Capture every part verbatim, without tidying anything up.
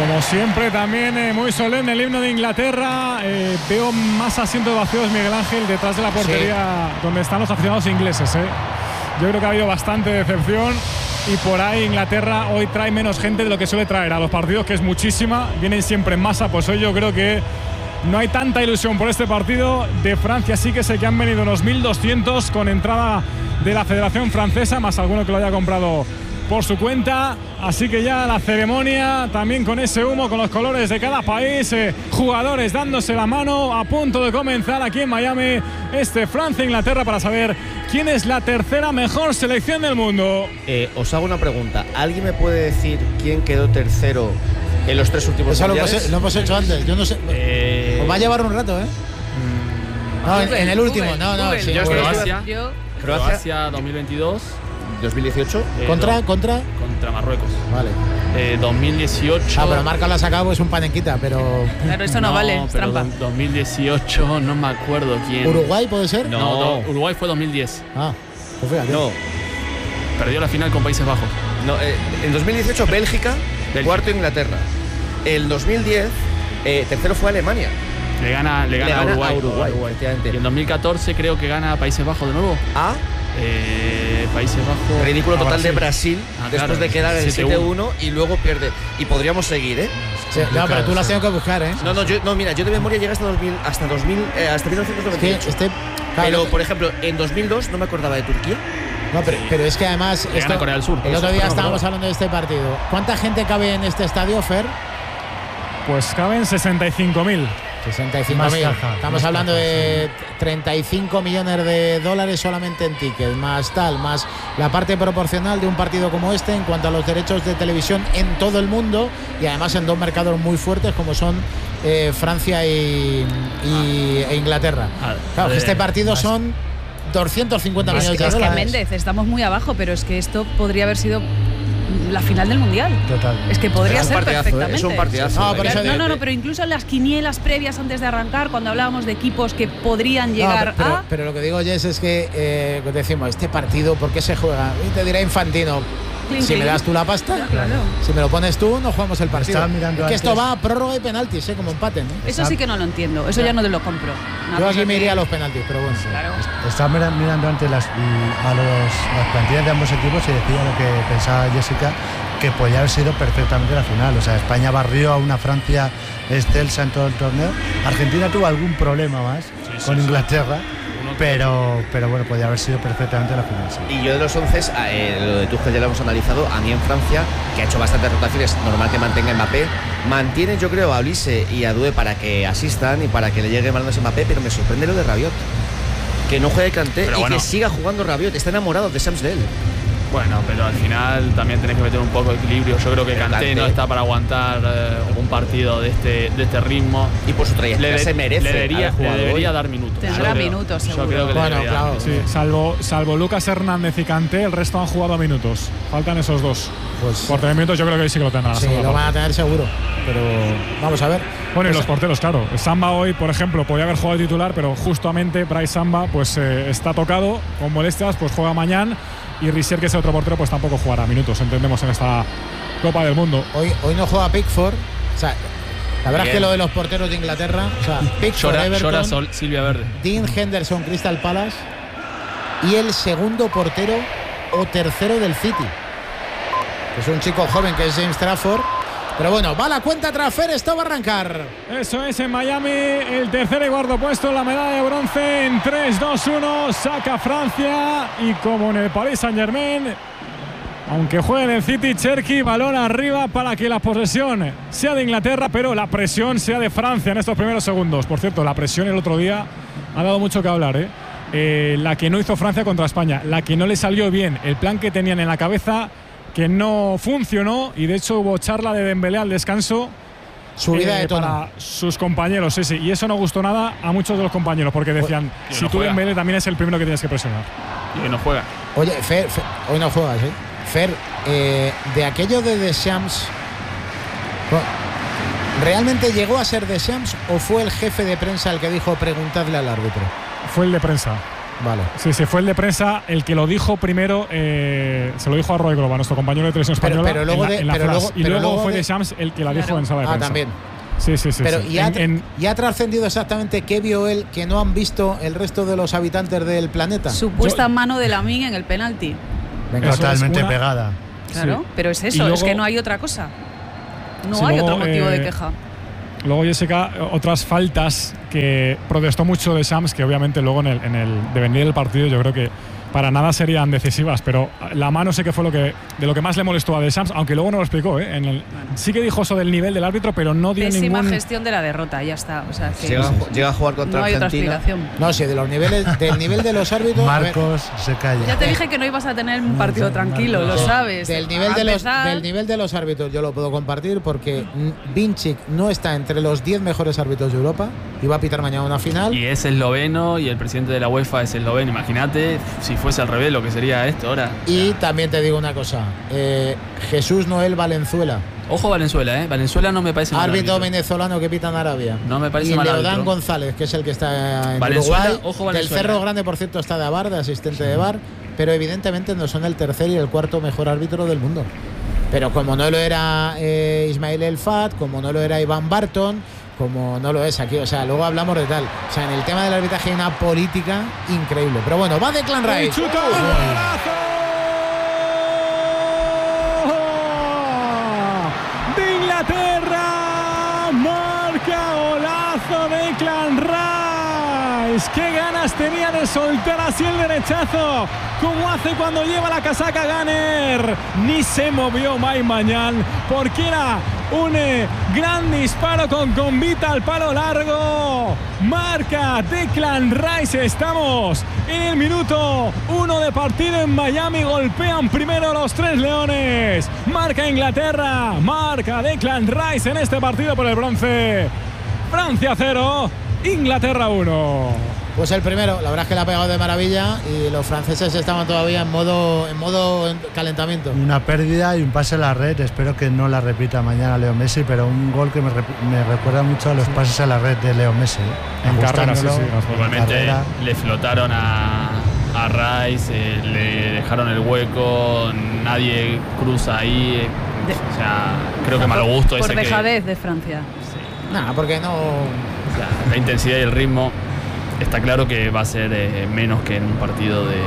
Como siempre, también eh, muy solemne el himno de Inglaterra. Eh, veo más asientos vacíos, Miguel Ángel, detrás de la portería, sí, donde están los aficionados ingleses. ¿eh? Yo creo que ha habido bastante decepción y por ahí Inglaterra hoy trae menos gente de lo que suele traer a los partidos, que es muchísima. Vienen siempre en masa, pues hoy yo creo que no hay tanta ilusión por este partido. De Francia sí que sé que han venido unos mil doscientos con entrada de la Federación Francesa, más alguno que lo haya comprado por su cuenta, así que ya la ceremonia también con ese humo, con los colores de cada país, eh, jugadores dándose la mano, a punto de comenzar aquí en Miami este Francia-Inglaterra para saber quién es la tercera mejor selección del mundo. Eh, os hago una pregunta, ¿alguien me puede decir quién quedó tercero en los tres últimos Eso mundiales? Lo hemos, lo hemos hecho antes, yo no sé, eh... os va a llevar un rato, ¿eh? No, en, en el último, no, no, Google, sí, yo Croacia, yo, Croacia, Croacia dos mil veintidós. dos mil dieciocho. Eh, ¿Contra? do, ¿Contra? Contra Marruecos. Vale. Eh, dos mil dieciocho. Ah, pero Marca la ha sacado, es un panenquita, pero. claro, eso no, no vale, es pero trampa. do, dos mil dieciocho, no me acuerdo quién. ¿Uruguay puede ser? No. No, do, Uruguay fue dos mil diez. Ah, pues fíjate. No, Perdió la final con Países Bajos. no eh, en dos mil dieciocho Bélgica, Bélgica. cuarto Inglaterra. El dos mil diez, eh, tercero fue Alemania. Le gana, le gana, Le gana a Uruguay. a Uruguay, efectivamente. Y en dos mil catorce creo que gana Países Bajos de nuevo. A Eh, Países Bajos. ridículo a total Brasil. de Brasil, Ah, después claro, de quedar en el siete siete uno y luego pierde. Y podríamos seguir, ¿eh? Sí, no, pero tú lo has tenido que buscar, ¿eh? No, no, yo, no, mira, yo de memoria llegué hasta dos mil, hasta dos mil, eh, hasta mil novecientos noventa y Es ocho. que este. Pero, Claro, por ejemplo, en dos mil dos no me acordaba de Turquía. no, pero, pero es que además. Le gana esto- Corea del Sur. el otro día No, estábamos no. hablando de este partido. ¿Cuánta gente cabe en este estadio, Fer? Pues caben sesenta y cinco mil. sesenta y cinco Más mil. caja, Estamos más hablando caja, de treinta y cinco millones de dólares solamente en tickets, más tal, más la parte proporcional de un partido como este en cuanto a los derechos de televisión en todo el mundo y además en dos mercados muy fuertes como son eh, Francia y, y- e Inglaterra. Ah, Claro, que eh, este partido más- son doscientos cincuenta Es, millones que- de es que dólares. Méndez, estamos muy abajo, pero es que esto podría haber sido la final del mundial. Total. Es que podría Es un ser partidazo, ¿eh? perfectamente. Es un partidazo. No, por eso no, no, de- no, pero incluso en las quinielas previas antes de arrancar, cuando hablábamos de equipos que podrían No, llegar pero, a. pero lo que digo, Jess, es que eh, decimos, este partido, ¿por qué se juega? Y te dirá Infantino, Clink, si me clink. das tú la pasta, Claro. si me lo pones tú, no jugamos el partido. Estaba mirando Es que esto antes- va a prórroga y penaltis, ¿eh? Como empate, ¿no? Eso sí que no lo entiendo, eso ya no te lo compro. Una Yo cosa aquí me que- iría a los penaltis, pero bueno. Claro. Estaba mira- mirando antes las, a los, las plantillas de ambos equipos y decía lo que pensaba Jessica, que podía haber sido perfectamente la final. O sea, España barrió a una Francia excelsa en todo el torneo. Argentina tuvo algún problema más Sí, sí, con sí. Inglaterra, Uno que- pero, pero bueno, podía haber sido perfectamente la final. Sí. Y yo de los once, eh, lo de Tuchel ya lo hemos analizado. A mí en Francia, que ha hecho bastantes rotaciones, normal que mantenga Mbappé. Mantiene, yo creo, a Olise y a Doué para que asistan y para que le llegue balones a Mbappé, pero me sorprende lo de Rabiot. Que no juegue Kanté Pero y bueno. que siga jugando Rabiot. Está enamorado de Samsdale. Bueno, pero al final también tenés que meter un poco de equilibrio. Yo creo que Pero Kanté Kanté- no está para aguantar eh, un partido de este, de este ritmo. Y por su trayectoria Le, de- se merece. le debería, al le jugador. debería dar minutos. Tendrá Yo creo- minutos, Yo seguro. creo que le Bueno, debería dar claro, minutos. Sí, salvo, salvo Lucas Hernández y Kanté, el resto han jugado minutos. Faltan esos dos. Pues Por tener minutos yo creo que hoy sí que lo tendrán. la sí, segunda lo van a parte. tener seguro. Pero vamos a ver. Bueno, y Pues- los porteros, claro. Samba hoy, por ejemplo, podía haber jugado de titular, pero justamente Bryce Samba pues eh, está tocado con molestias, pues juega mañana. Y Rissier, que es el otro portero, pues tampoco jugará minutos, entendemos, en esta Copa del Mundo. Hoy, hoy no juega Pickford. O sea, la verdad es Bien. que lo de los porteros de Inglaterra, o sea, Pickford, Llora, Everton, llora Sol- Silvia Verde. Dean Henderson, Crystal Palace y el segundo portero o tercero del City. Es un chico joven que es James Trafford. Pero bueno, va la cuenta atrás, Fer, esto va a arrancar. Eso es en Miami, el tercer y cuarto puesto, la medalla de bronce en tres, dos, uno, saca Francia y como en el Paris Saint-Germain, aunque juegue en el City, Cherki, balón arriba para que la posesión sea de Inglaterra, pero la presión sea de Francia en estos primeros segundos. Por cierto, la presión el otro día ha dado mucho que hablar, ¿eh? Eh, la que no hizo Francia contra España, la que no le salió bien, el plan que tenían en la cabeza que no funcionó y de hecho hubo charla de Dembélé al descanso. Subida Eh, de tono. para sus compañeros, sí, sí. Y eso no gustó nada a muchos de los compañeros, porque decían, Y si no tú juega. Dembélé también es el primero que tienes que presionar. Y que no juega. Oye, Fer, Fer, hoy no juegas, ¿eh? Fer, eh, de aquello de Deschamps, bueno, ¿realmente llegó a ser Deschamps o fue el jefe de prensa el que dijo preguntadle al árbitro? Fue el de prensa. Vale. Sí, sí, fue el de prensa el que lo dijo primero, eh, se lo dijo a Roy Grova, nuestro compañero de televisión Pero- española, pero luego en la, de- en la pero flash. luego- y pero luego luego fue de- de Shams el que la dijo Claro. en sala de Ah, prensa. también. Sí, sí, sí. Pero sí. ¿y ha, En- en- ¿y ha trascendido exactamente qué vio él que no han visto el resto de los habitantes del planeta? Supuesta Yo- mano de Lamine en el penalti. Venga, Eso es Totalmente una- pegada. Claro, Sí. pero es Y eso, luego- es que no hay otra cosa. No Sí, hay luego, otro motivo eh, de queja. Luego, Jessica, otras faltas que protestó mucho de Shams, que obviamente luego en el, en el devenir del partido yo creo que para nada serían decisivas, pero la mano sé que fue lo que de lo que más le molestó a Deschamps, aunque luego no lo explicó, ¿eh? En el, sí que dijo eso del nivel del árbitro, pero no dio Pésima ningún… gestión de la derrota, ya está. O sea, que Llega, a ju- llega a jugar contra no hay otra Argentina. explicación. No, sí, de los niveles, del nivel de los árbitros. a ver, Marcos se calla. Ya te dije que no ibas a tener un partido tranquilo, lo sabes. Del nivel, A de los, empezar- del nivel de los árbitros yo lo puedo compartir porque mm, Vincic no está entre los diez mejores árbitros de Europa y va a pitar mañana una final. Y es esloveno y el presidente de la UEFA es esloveno. Imagínate si fuese al revés lo que sería esto ahora. Y también te digo una cosa, eh, Jesús Noel Valenzuela, Ojo Valenzuela, ¿eh? Valenzuela no me parece mal árbitro árbitro. venezolano que pita en Arabia. No me parece y mal Leodán árbitro. González, que es el que está en Valenzuela, Uruguay. ojo Del Valenzuela. Cerro Grande, por cierto, está de bar, de asistente de bar, pero evidentemente no son el tercer y el cuarto mejor árbitro del mundo. Pero como no lo era eh, Ismail El Fat, como no lo era Iván Barton, como no lo es aquí, o sea, luego hablamos de tal. O sea, en el tema del arbitraje hay una política increíble. Pero bueno, va Declan ¡Y Rice. chuta! ¡Golazo! De Inglaterra, marca golazo de Declan Rice. Qué ganas tenía de soltar así el derechazo, como hace cuando lleva la casaca Gunner. Ni se movió Mike Mañán, porque era un eh, gran disparo con convita al palo largo. Marca Declan Rice. Estamos en el minuto uno de partido en Miami. Golpean primero los tres leones. Marca Inglaterra. Marca Declan Rice en este partido por el bronce. Francia cero, Inglaterra uno. Pues el primero, la verdad es que le ha pegado de maravilla y los franceses estaban todavía en modo, en modo calentamiento. Una pérdida y un pase a la red. Espero que no la repita mañana Leo Messi, pero un gol que me, rep- me recuerda mucho a los pases a la red de Leo Messi. ¿eh? En carrera, sí, Ajustándolo, sí. en Igualmente carrera. le flotaron a, a Rice, eh, le dejaron el hueco, nadie cruza ahí. eh, De- o sea, creo que malo gusto Por ese que, dejadez de Francia. Nada, porque no. o sea, la intensidad y el ritmo está claro que va a ser eh, menos que en un partido de,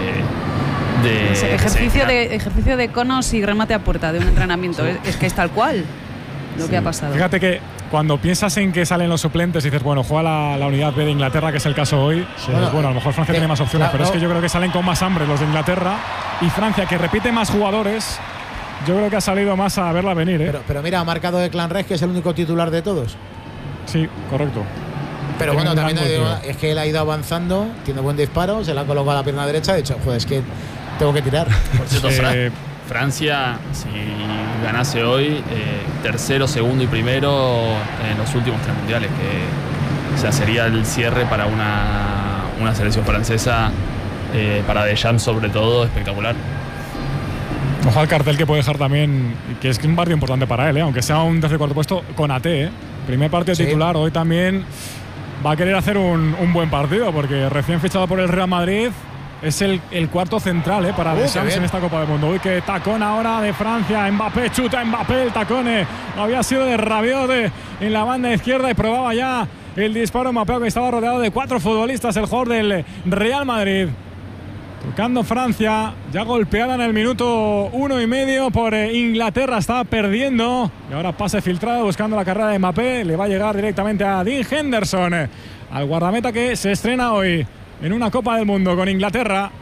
de Ese ejercicio, semifinal. de, ejercicio de conos y remate a puerta de un entrenamiento. Es, es que es tal cual lo que ha pasado. Fíjate que cuando piensas en que salen los suplentes y dices, bueno, juega la, la unidad B de Inglaterra, que es el caso hoy, Sí. pues, bueno, a lo mejor Francia Eh, tiene más opciones, claro, pero es que no. yo creo que salen con más hambre los de Inglaterra, y Francia, que repite más jugadores, yo creo que ha salido más a verla venir, ¿eh? Pero, pero mira, ha marcado Declan Rice, que es el único titular de todos. Sí, correcto. Pero Tiene bueno, un también gran te digo, golpeo. es que él ha ido avanzando, tiene buen disparo, se le ha colocado a la pierna derecha, ha dicho, joder, es que tengo que tirar. Por cierto, Eh, Fra- Francia, si ganase hoy, eh, tercero, segundo y primero en los últimos tres mundiales, que o sea, sería el cierre para una, una selección francesa, eh, para Deschamps sobre todo, espectacual. Ojo al cartel que puede dejar también, que es un partido importante para él, ¿eh? Aunque sea un tercer cuarto puesto con A T, ¿eh? Primer partido Sí. titular, hoy también va a querer hacer un, un buen partido, porque recién fichado por el Real Madrid es el, el cuarto central, ¿eh? Para Uh, qué Deschamps bien. en esta Copa del Mundo. Uy, que tacón ahora de Francia, Mbappé, chuta Mbappé, el tacón eh, había sido de Rabiot eh, en la banda izquierda y probaba ya el disparo Mbappé, que estaba rodeado de cuatro futbolistas, el jugador del Real Madrid. Tocando Francia, ya golpeada en el minuto uno y medio por eh, Inglaterra, estaba perdiendo. Y ahora pase filtrado buscando la carrera de Mbappé. Le va a llegar directamente a Dean Henderson, eh, al guardameta que se estrena hoy en una Copa del Mundo con Inglaterra.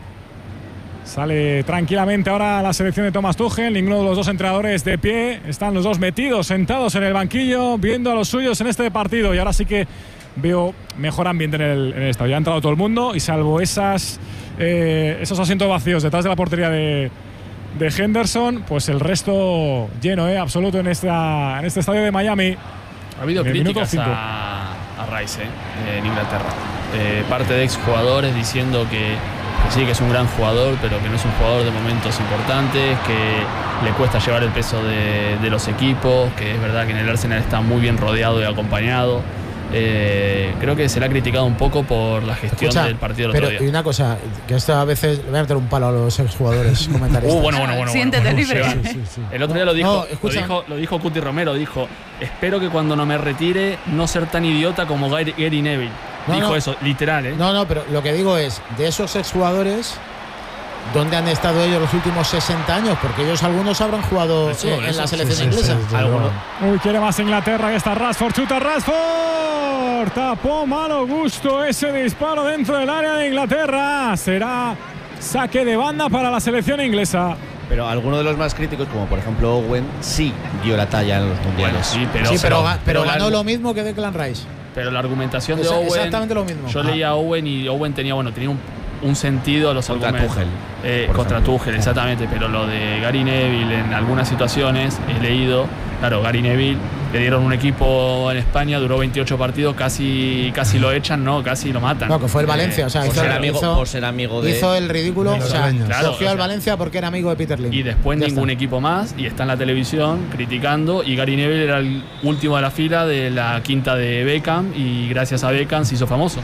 Sale tranquilamente ahora la selección de Thomas Tuchel. Ninguno de los dos entrenadores de pie. Están los dos metidos, sentados en el banquillo, viendo a los suyos en este partido. Y ahora sí que veo mejor ambiente en el, en el estadio. Ya ha entrado todo el mundo y salvo esas, eh, esos asientos vacíos detrás de la portería de, de Henderson, pues el resto lleno, eh, absoluto en, esta, en este estadio de Miami. Ha habido En el minuto críticas cinco. a, a Rice eh, en Inglaterra. Eh, parte de exjugadores diciendo que, que sí, que es un gran jugador, pero que no es un jugador de momentos importantes, que le cuesta llevar el peso de, de los equipos, que es verdad que en el Arsenal está muy bien rodeado y acompañado, Eh, creo que se le ha criticado un poco por la gestión Escucha, del partido del pero, otro y día. una cosa, que esto a veces le voy a meter un palo a los exjugadores comentaristas. Uh, bueno, bueno, bueno. Siéntete bueno, libre. bueno. Sí, sí, sí. El otro día lo dijo, No, lo escucha. dijo, lo dijo Cuti Romero, dijo, espero que cuando no me retire no ser tan idiota como Gary, Gary Neville. No, dijo no. eso, literal, ¿eh? No, no, pero lo que digo es, de esos exjugadores, ¿dónde han estado ellos los últimos sesenta años? Porque ellos algunos habrán jugado Eso, eh, en eso, la sí, selección Sí, sí, inglesa. sí, desde Alguno- luego. Uy, quiere más Inglaterra. Ahí está Rashford, chuta Rashford. Tapó malo gusto ese disparo dentro del área de Inglaterra. Será saque de banda para la selección inglesa. Pero algunos de los más críticos, como por ejemplo Owen, sí dio la talla en los mundiales. Bueno, sí, pero, sí, pero, ga- pero la- ganó lo mismo que Declan Rice. pero la argumentación de Esa- Owen. exactamente lo mismo. Yo Ah. leía a Owen y Owen tenía, bueno, tenía un, un sentido a los Contra argumentos. Tuchel, Eh, por contra ejemplo. Tuchel, exactamente. Pero lo de Gary Neville en algunas situaciones he leído. Claro, Gary Neville le dieron un equipo en España, duró veintiocho partidos, casi, casi lo echan, no, casi lo matan. No, que fue el Eh, Valencia, o sea, Por hizo, ser, amigo, hizo- por ser amigo de. hizo el ridículo, de o los sea, dueños. Claro, cogió o al sea, Valencia porque era amigo de Peter Lim. Y después Ya ningún está. equipo más, y está en la televisión criticando. Y Gary Neville era el último de la fila de la quinta de Beckham, y gracias a Beckham se hizo famoso.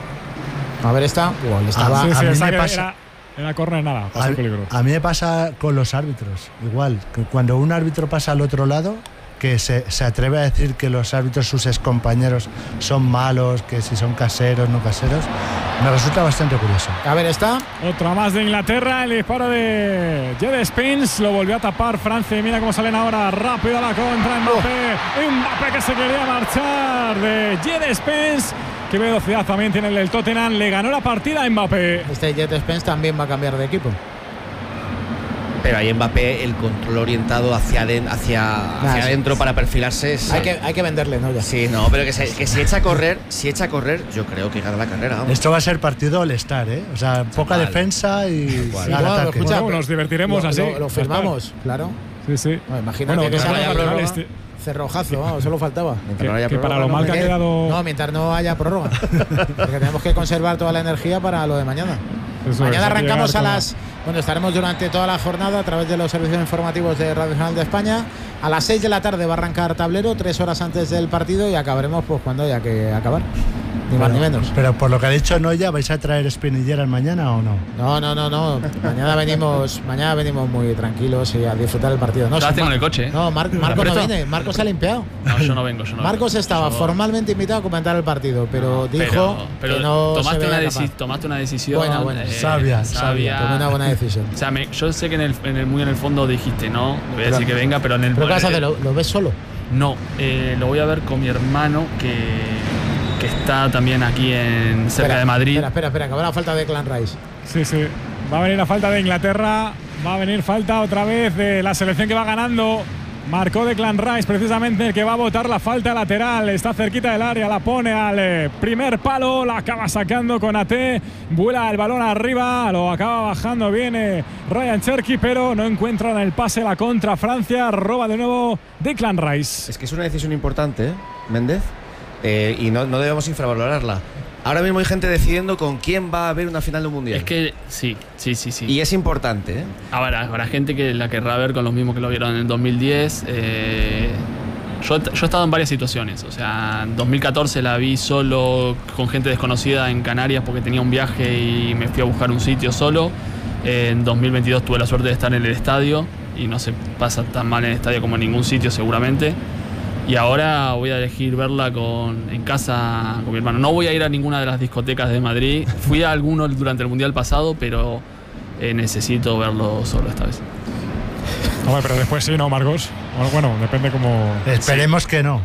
A ver, está. Igual estaba. Ah, sí, a sí, mí el me saque pasa- era, era córner, nada, pasó A, el peligro. a mí me pasa con los árbitros, igual, que cuando un árbitro pasa al otro lado, que se, se atreve a decir que los árbitros, sus excompañeros, son malos, que si son caseros, no caseros, me resulta bastante curioso. A ver, está. Otra más de Inglaterra, el disparo de Jed Spence, lo volvió a tapar Francia y mira cómo salen ahora rápido a la contra Mbappé. Mbappé que se quería marchar de Jed Spence. Qué velocidad también tiene el del Tottenham, le ganó la partida a Mbappé. Este Jet Spence también va a cambiar de equipo. Pero ahí Mbappé, el control orientado hacia, aden- hacia, Nah, hacia sí, adentro sí. para perfilarse. Es, Hay que, hay que venderle, ¿no? Ya. Sí, no, pero que, se- que si echa a correr, si echa a correr, yo creo que gana la carrera. Vamos. Esto va a ser partido all-star, ¿eh? O sea, poca Chaval. defensa y Chaval. al Bueno, ataque. escucha, Bueno, nos divertiremos lo, así. Lo, lo firmamos, claro. Sí, sí. Bueno, imagínate Bueno, que que sale vaya la prórroga. prórroga. Este- Cerrojazo, vamos, solo faltaba. Mientras Que, no haya que para prórroga, lo no mal me que ha Porque- quedado. No, mientras no haya prórroga. Porque tenemos que conservar toda la energía para lo de mañana. Eso Mañana es, hay que arrancamos a llegar con- las. Bueno, estaremos durante toda la jornada a través de los servicios informativos de Radio Nacional de España. A las seis de la tarde va a arrancar tablero, tres horas antes del partido, y acabaremos pues cuando haya que acabar. Ni más ni menos. Pero por lo que ha dicho Noya, ¿vais a traer espinilleras mañana o no? No, no, no, no. Mañana venimos, mañana venimos muy tranquilos y a disfrutar del partido. No, Yo la si tengo Mar- en el coche, ¿eh? No, Mar- ¿La Marco no presto? viene. Marco se ha limpiado. No, yo no vengo, yo no Marcos vengo. estaba Yo- formalmente invitado a comentar el partido, pero dijo pero, pero que no tomaste, se una veía deci- capaz. tomaste una decisión Buena, buena. Sabia, sabia. Tomó una buena decisión. O sea, me- yo sé que en el, en el- muy en el fondo dijiste, no, le voy a Pero- decir que venga, pero en el ¿Pero qué vas a eh, hacer? ¿Lo, lo ves solo? No, eh, lo voy a ver con mi hermano que, que está también aquí en cerca Espera, de Madrid. Espera, espera, espera, que habrá falta de Clan Rice. Sí, sí. Va a venir la falta de Inglaterra. Va a venir falta otra vez de la selección que va ganando. Marcó Declan Rice, precisamente el que va a botar la falta lateral. Está cerquita del área, la pone al eh, primer palo, la acaba sacando con A T. Vuela el balón arriba, lo acaba bajando bien eh, Ryan Cherky, pero no encuentran el pase, la contra Francia. Roba de nuevo Declan Rice. Es que es una decisión importante, ¿eh, Méndez? Eh, y no, no debemos infravalorarla. Ahora mismo hay gente decidiendo con quién va a haber una final de un mundial. Es que sí, sí, sí, sí. Y es importante, ¿eh? Habrá, habrá gente que la querrá ver con los mismos que lo vieron en el dos mil diez. Eh, yo, yo he estado en varias situaciones. O sea, en dos mil catorce la vi solo con gente desconocida en Canarias porque tenía un viaje y me fui a buscar un sitio solo. Eh, en dos mil veintidós tuve la suerte de estar en el estadio y no se pasa tan mal en el estadio como en ningún sitio seguramente. Y ahora voy a elegir verla con, en casa con mi hermano. No voy a ir a ninguna de las discotecas de Madrid. Fui a alguno durante el Mundial pasado, pero eh, necesito verlo solo esta vez. Hombre, pero después sí, ¿no, Marcos? Bueno, bueno, depende como. Esperemos que no.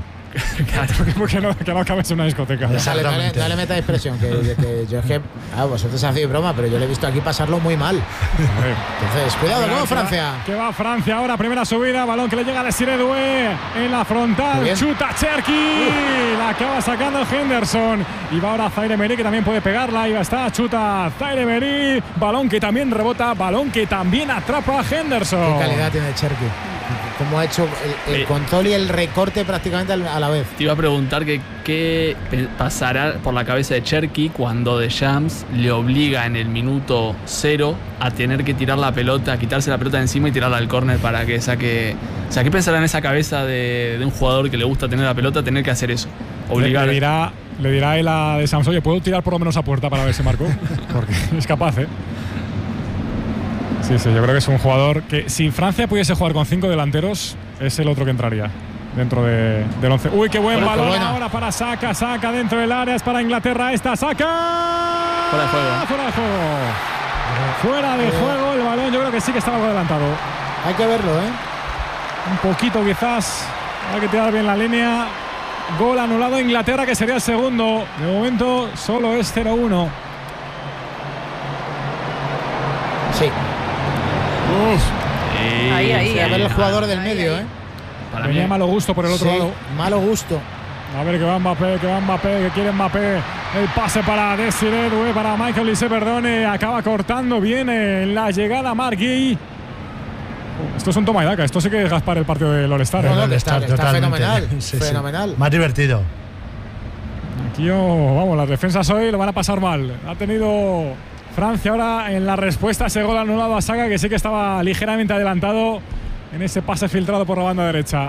que, no, que no acabes en una discoteca. No le, no le- Exactamente. no le metáis presión, que, que yo es que. Ah, vosotros hacéis broma, pero yo le he visto aquí pasarlo muy mal. A ver. Entonces, cuidado, Mira, ¿cómo que va- Francia? Que va Francia ahora, primera subida, balón que le llega a Desiré Doué en la Muy frontal, bien. chuta Cherky, la acaba sacando Henderson y va ahora Zaire Emery que también puede pegarla, ahí va está, chuta Zaire Emery, balón que también rebota, balón que también atrapa a Henderson. ¿Qué calidad tiene Cherky? Cómo ha hecho el, el Eh. control y el recorte prácticamente al- a la vez. Te iba a preguntar que qué pe- pasará por la cabeza de Cherky cuando Deschamps le obliga en el minuto cero a tener que tirar la pelota, a quitarse la pelota de encima y tirarla al córner para que saque. O sea, ¿qué pensará en esa cabeza de, de un jugador que le gusta tener la pelota, tener que hacer eso? obligar. Le, le dirá, le dirá a él a de Samson, oye, ¿puedo tirar por lo menos a puerta para ver si marco? Porque es capaz, ¿eh? Sí, sí, yo creo que es un jugador que si Francia pudiese jugar con cinco delanteros, es el otro que entraría dentro de, del once. Uy, qué buen Bueno, balón bueno. ahora para Saka, Saka dentro del área, es para Inglaterra esta, Saka. Fuera de juego. Fuera de juego. Fuera de juego el balón, yo creo que sí que estaba algo adelantado. Hay que verlo, ¿eh? Un poquito quizás, hay que tirar bien la línea. Gol anulado a Inglaterra, que sería el segundo. De momento solo es cero uno. Sí. Eh, Ahí, ahí, sí, A ver el jugador del Ahí, medio, ahí. ¿eh? Para mí, Tenía malo gusto por el otro Sí, lado. malo gusto. A ver que va Mbappé, que va Mbappé, que quiere Mbappé. El pase para Desiré Doué, para Michael Olise, perdone. Acaba cortando bien en la llegada Margui. Esto es un toma y daca. Esto sí que es Gaspar el partido del All-Star. No, ¿eh? no, que está, que está Totalmente. fenomenal. Sí, sí. Fenomenal. Más divertido. Aquí, oh, vamos, las defensas hoy lo van a pasar mal. Ha tenido Francia ahora en la respuesta a ese gol anulado a Saka, que sí que estaba ligeramente adelantado en ese pase filtrado por la banda derecha.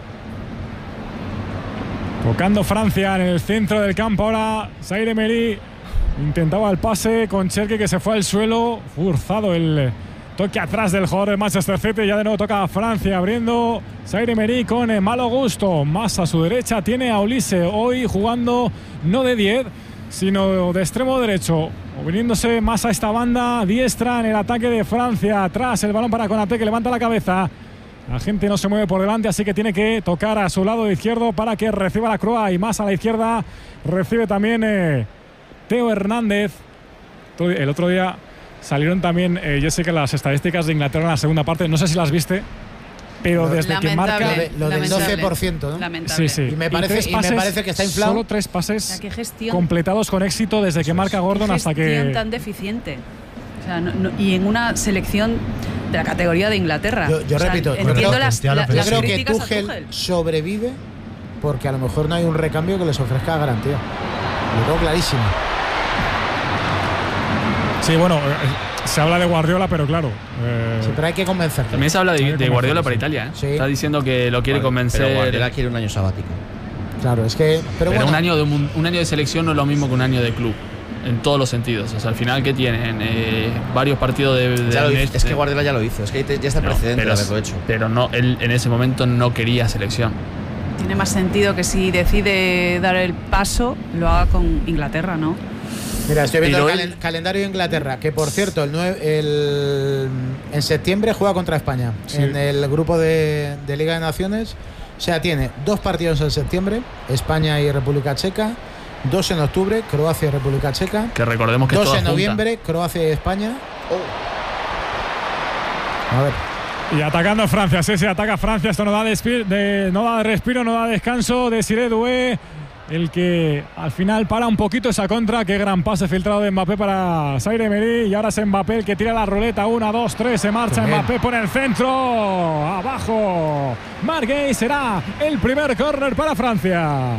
Tocando Francia en el centro del campo ahora. Zaire Emery intentaba el pase con Cherki, que se fue al suelo. Forzado el toque atrás del jugador de Manchester City. Ya de nuevo toca a Francia abriendo. Zaire Emery con eh, malo gusto. Más a su derecha tiene a Olise. Hoy jugando no de diez, sino de extremo derecho. O viniéndose más a esta banda diestra en el ataque de Francia. Atrás el balón para Konaté, que levanta la cabeza. La gente no se mueve por delante, así que tiene que tocar a su lado izquierdo para que reciba la Croa. Y más a la izquierda recibe también eh, Theo Hernández. El otro día salieron también, eh, yo sé que las estadísticas de Inglaterra en la segunda parte, no sé si las viste, pero Lo- desde que marca... Lo, de- lo del Lamentable. doce por ciento, ¿no? Lamentable. Sí, sí. Y me parece- tres y me parece que está inflado. Solo tres O pases sea, qué gestión, completados con éxito desde que marca Gordon qué hasta gestión que... tan deficiente. O sea, no- no- y en una selección de la categoría de Inglaterra. Yo, yo O sea, repito, yo entiendo creo, las, yo la- creo las yo creo que críticas a Tuchel, Tuchel. sobrevive porque a lo mejor no hay un recambio que les ofrezca garantía. Lo tengo clarísimo. Sí, bueno, eh, se habla de Guardiola, pero claro... eh, Sí, pero hay que convencerle. También se habla Hay de, que de Guardiola para convencerse. Italia. ¿eh? Sí. Está diciendo que lo quiere Pero convencer. Guardiola quiere un año sabático. Claro, es que. Pero, Pero, bueno, un, año de, un, un año de selección no es lo mismo que un año de club. En todos los sentidos. O sea, al final, ¿qué tienen? Eh, varios partidos de. de Ya lo hizo, Nest- es que Guardiola ya lo hizo, es que ya está el No, precedente pero, de haberlo hecho. pero no, él en ese momento no quería selección. Tiene más sentido que si decide dar el paso, lo haga con Inglaterra, ¿no? mira, estoy viendo el pero calen- él- calendario de Inglaterra, que por cierto, el, nueve- el- en septiembre juega contra España Sí. en el grupo de, de Liga de Naciones. O sea, tiene dos partidos en septiembre, España y República Checa, dos en octubre, Croacia y República Checa, Que recordemos que es dos toda en junta. noviembre, Croacia y España. A ver. Y atacando Francia, sí, sí, ataca Francia. Esto no da, despi- de, no da respiro, no da descanso. Desiré Doué, el que al final para un poquito esa contra. Qué gran pase filtrado de Mbappé para Zaire Emery. Y ahora es Mbappé el que tira la ruleta. Una, dos, tres. Se marcha Bien. Mbappé por el centro. Abajo. Marguerite, será el primer córner para Francia.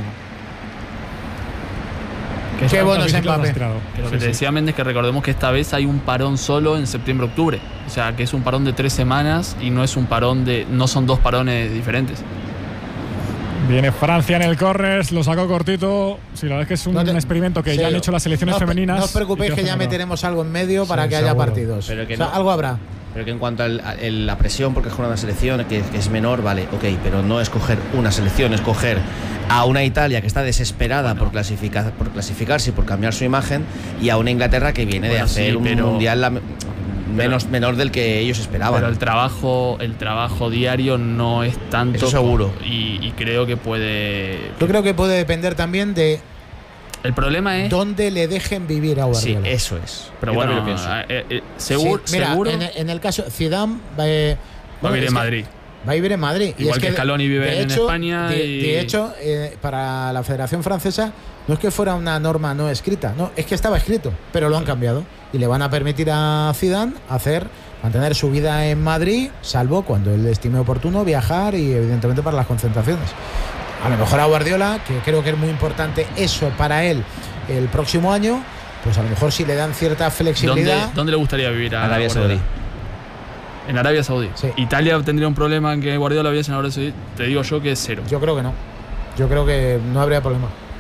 Qué bueno es ¿Cuántas bicicletas Mbappé. has tirado? Que lo Sí, que te sí. decía Méndez, que recordemos que esta vez hay un parón solo en septiembre-octubre. O sea, que es un parón de tres semanas y no es un parón de. No son dos parones diferentes. Viene Francia en el córner, lo sacó cortito. Sí, la verdad es que es un No te- experimento que sí, ya han hecho las selecciones no os pre- femeninas. No os preocupéis y que ya hacen mejor. meteremos algo en medio para Sí, que haya seguro. partidos. Pero que O sea, no. algo habrá. Pero que en cuanto a la presión, porque es una selección que, que es menor, vale, ok, pero no escoger una selección, escoger a una Italia que está desesperada por, clasificar, por clasificarse y por cambiar su imagen, y a una Inglaterra que viene de Bueno, hacer sí, un pero- mundial la- menos menor del que ellos esperaban. Pero el trabajo, el trabajo diario no es tanto. Eso seguro. como- y, y creo que puede. Yo creo que puede depender también de El problema es. dónde le dejen vivir a Sí, Guardiola. eso es. Pero Yo bueno, también lo pienso. eh, eh, seguro. Sí, mira, seguro en, en el caso Zidane va, eh, va a bueno, vivir es en que Madrid. Va a vivir en Madrid. Y Igual es que Scaloni vive de en hecho, España De, y- de hecho, eh, para la Federación Francesa no es que fuera una norma no escrita, no, es que estaba escrito, pero lo han cambiado y le van a permitir a Zidane hacer mantener su vida en Madrid, salvo cuando él estime oportuno viajar y evidentemente para las concentraciones. A lo mejor a Guardiola, que creo que es muy importante eso para él el próximo año, pues a lo mejor si le dan cierta ¿Dónde, flexibilidad. ¿Dónde le gustaría vivir a Arabia Guardiola? Saudí. En Arabia Saudí. Sí. Italia tendría un problema en que Guardiola viviese en Arabia Saudí. Te digo yo que es cero. Yo creo que no. Yo creo que no habría problema.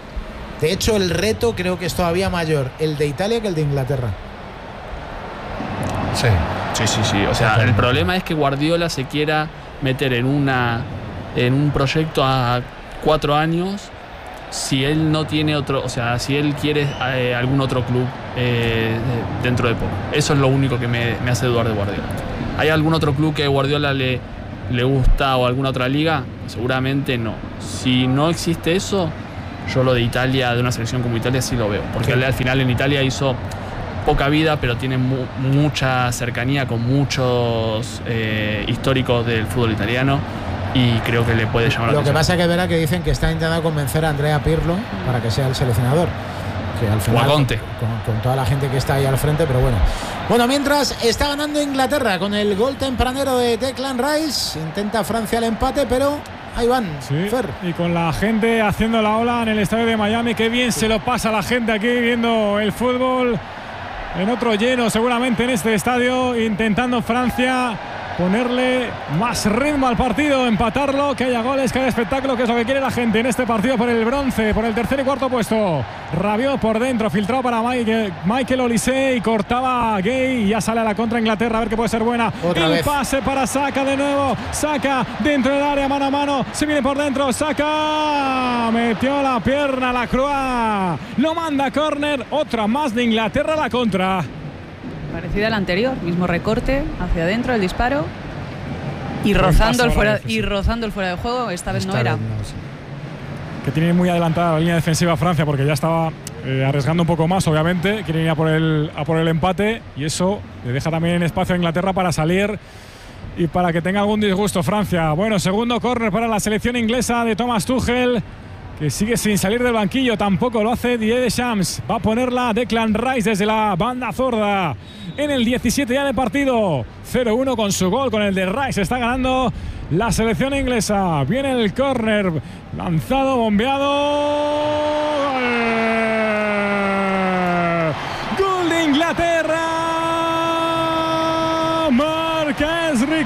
De hecho, el reto creo que es todavía mayor, el de Italia que el de Inglaterra. Sí. Sí, sí, sí. O sea, el problema es que Guardiola se quiera meter en una en un proyecto a cuatro años si él no tiene otro, o sea, si él quiere eh, algún otro club eh, dentro de poco. Eso es lo único que me, me hace dudar de Guardiola. ¿Hay algún otro club que a Guardiola le, le gusta o alguna otra liga? Seguramente no. Si no existe eso, yo lo de Italia, de una selección como Italia, sí lo veo. Porque sí. Al final en Italia hizo poca vida, pero tiene mu- mucha cercanía con muchos eh, históricos del fútbol italiano y creo que le puede llamar la Lo atención. que pasa es que verá que dicen que está intentando convencer a Andrea Pirlo para que sea el seleccionador. Que al final, o a Conte. Con, con toda la gente que está ahí al frente, pero bueno. Bueno, mientras está ganando Inglaterra con el gol tempranero de Declan Rice, intenta Francia el empate, pero ahí van, sí, Fer. Y con la gente haciendo la ola en el estadio de Miami, qué bien se lo pasa la gente aquí viendo el fútbol en otro lleno seguramente en este estadio, intentando Francia ponerle más ritmo al partido, empatarlo, que haya goles, que haya espectáculo, que es lo que quiere la gente en este partido por el bronce, por el tercer y cuarto puesto. Rabiot por dentro, filtrado para Michael, Michael Olise y cortaba Gay y ya sale a la contra Inglaterra, a ver que puede ser buena. Otra el vez. pase para Saka de nuevo, Saka dentro del área, mano a mano, se viene por dentro, Saka metió la pierna, la Croix, lo manda a córner, otra más de Inglaterra a la contra. Parecida a la anterior, mismo recorte hacia adentro, el disparo y rozando el fuera y rozando el fuera de juego. Esta vez no era. Que tiene muy adelantada la línea defensiva Francia porque ya estaba eh, arriesgando un poco más, obviamente. Quieren ir a por el a por el empate y eso le deja también espacio a Inglaterra para salir y para que tenga algún disgusto Francia. Bueno, segundo córner para la selección inglesa de Thomas Tuchel, que sigue sin salir del banquillo, tampoco lo hace Didier Deschamps. Va a ponerla Declan Rice desde la banda zurda en el diecisiete ya de partido. cero uno con su gol, con el de Rice está ganando la selección inglesa. Viene el córner, lanzado, bombeado. ¡Gol! ¡Gol de Inglaterra! Marca Ezri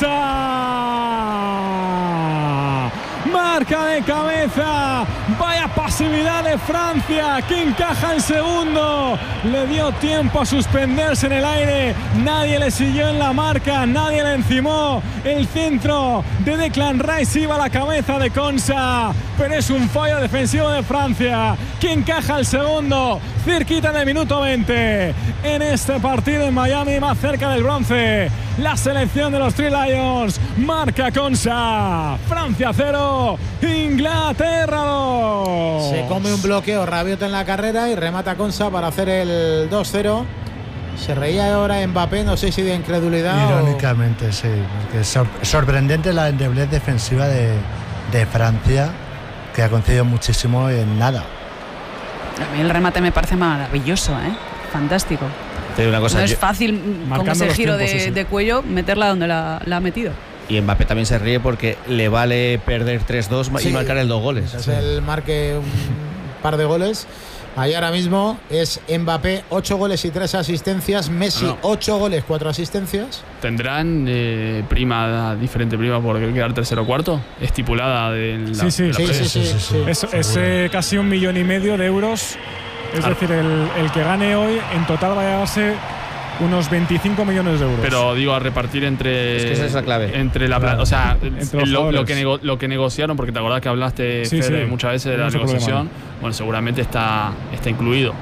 Konsa. Marca de cabeza. Vaya pasividad de Francia, que encaja el segundo. Le dio tiempo a suspenderse en el aire. Nadie le siguió en la marca, nadie le encimó. El centro de Declan Rice iba a la cabeza de Konsa, pero es un fallo defensivo de Francia, que encaja el segundo cerquita del minuto veinte. En este partido en Miami, más cerca del bronce, la selección de los Three Lions marca Konsa. Francia cero, Inglaterra dos. Se come un bloqueo Rabiot en la carrera y remata Konsa para hacer el dos cero. Se reía ahora Mbappé, no sé si de incredulidad. Irónicamente, o... sí. Porque es sor- sorprendente la endeblez defensiva de, de Francia, que ha concedido muchísimo en nada. A mí el remate me parece maravilloso, ¿eh? Fantástico. Te digo una cosa, no es yo, fácil con ese giro tiempos, de, sí, sí. de cuello meterla donde la, la ha metido. y Mbappé también se ríe porque le vale perder tres dos Sí, y marcar el dos goles. Es el marque un par de goles. Ahí ahora mismo es Mbappé, ocho goles y tres asistencias. Messi, no. ocho goles, cuatro asistencias. ¿Tendrán eh, prima, diferente prima por quedar tercero o cuarto? ¿Estipulada de la, Sí, sí, de la Sí, previa? sí, sí, sí. Es, es eh, casi un millón y medio de euros. Es Ah. decir, el, el que gane hoy en total va a llevarse unos veinticinco millones de euros. Pero digo, a repartir entre. Es que esa es la clave. Entre la Claro. O sea, Entre los lo, lo, jugadores. que nego- lo que negociaron, porque te acordás que hablaste, Sí, Fede, sí. muchas veces de No la se puede negociación. Bueno, seguramente está, está incluido.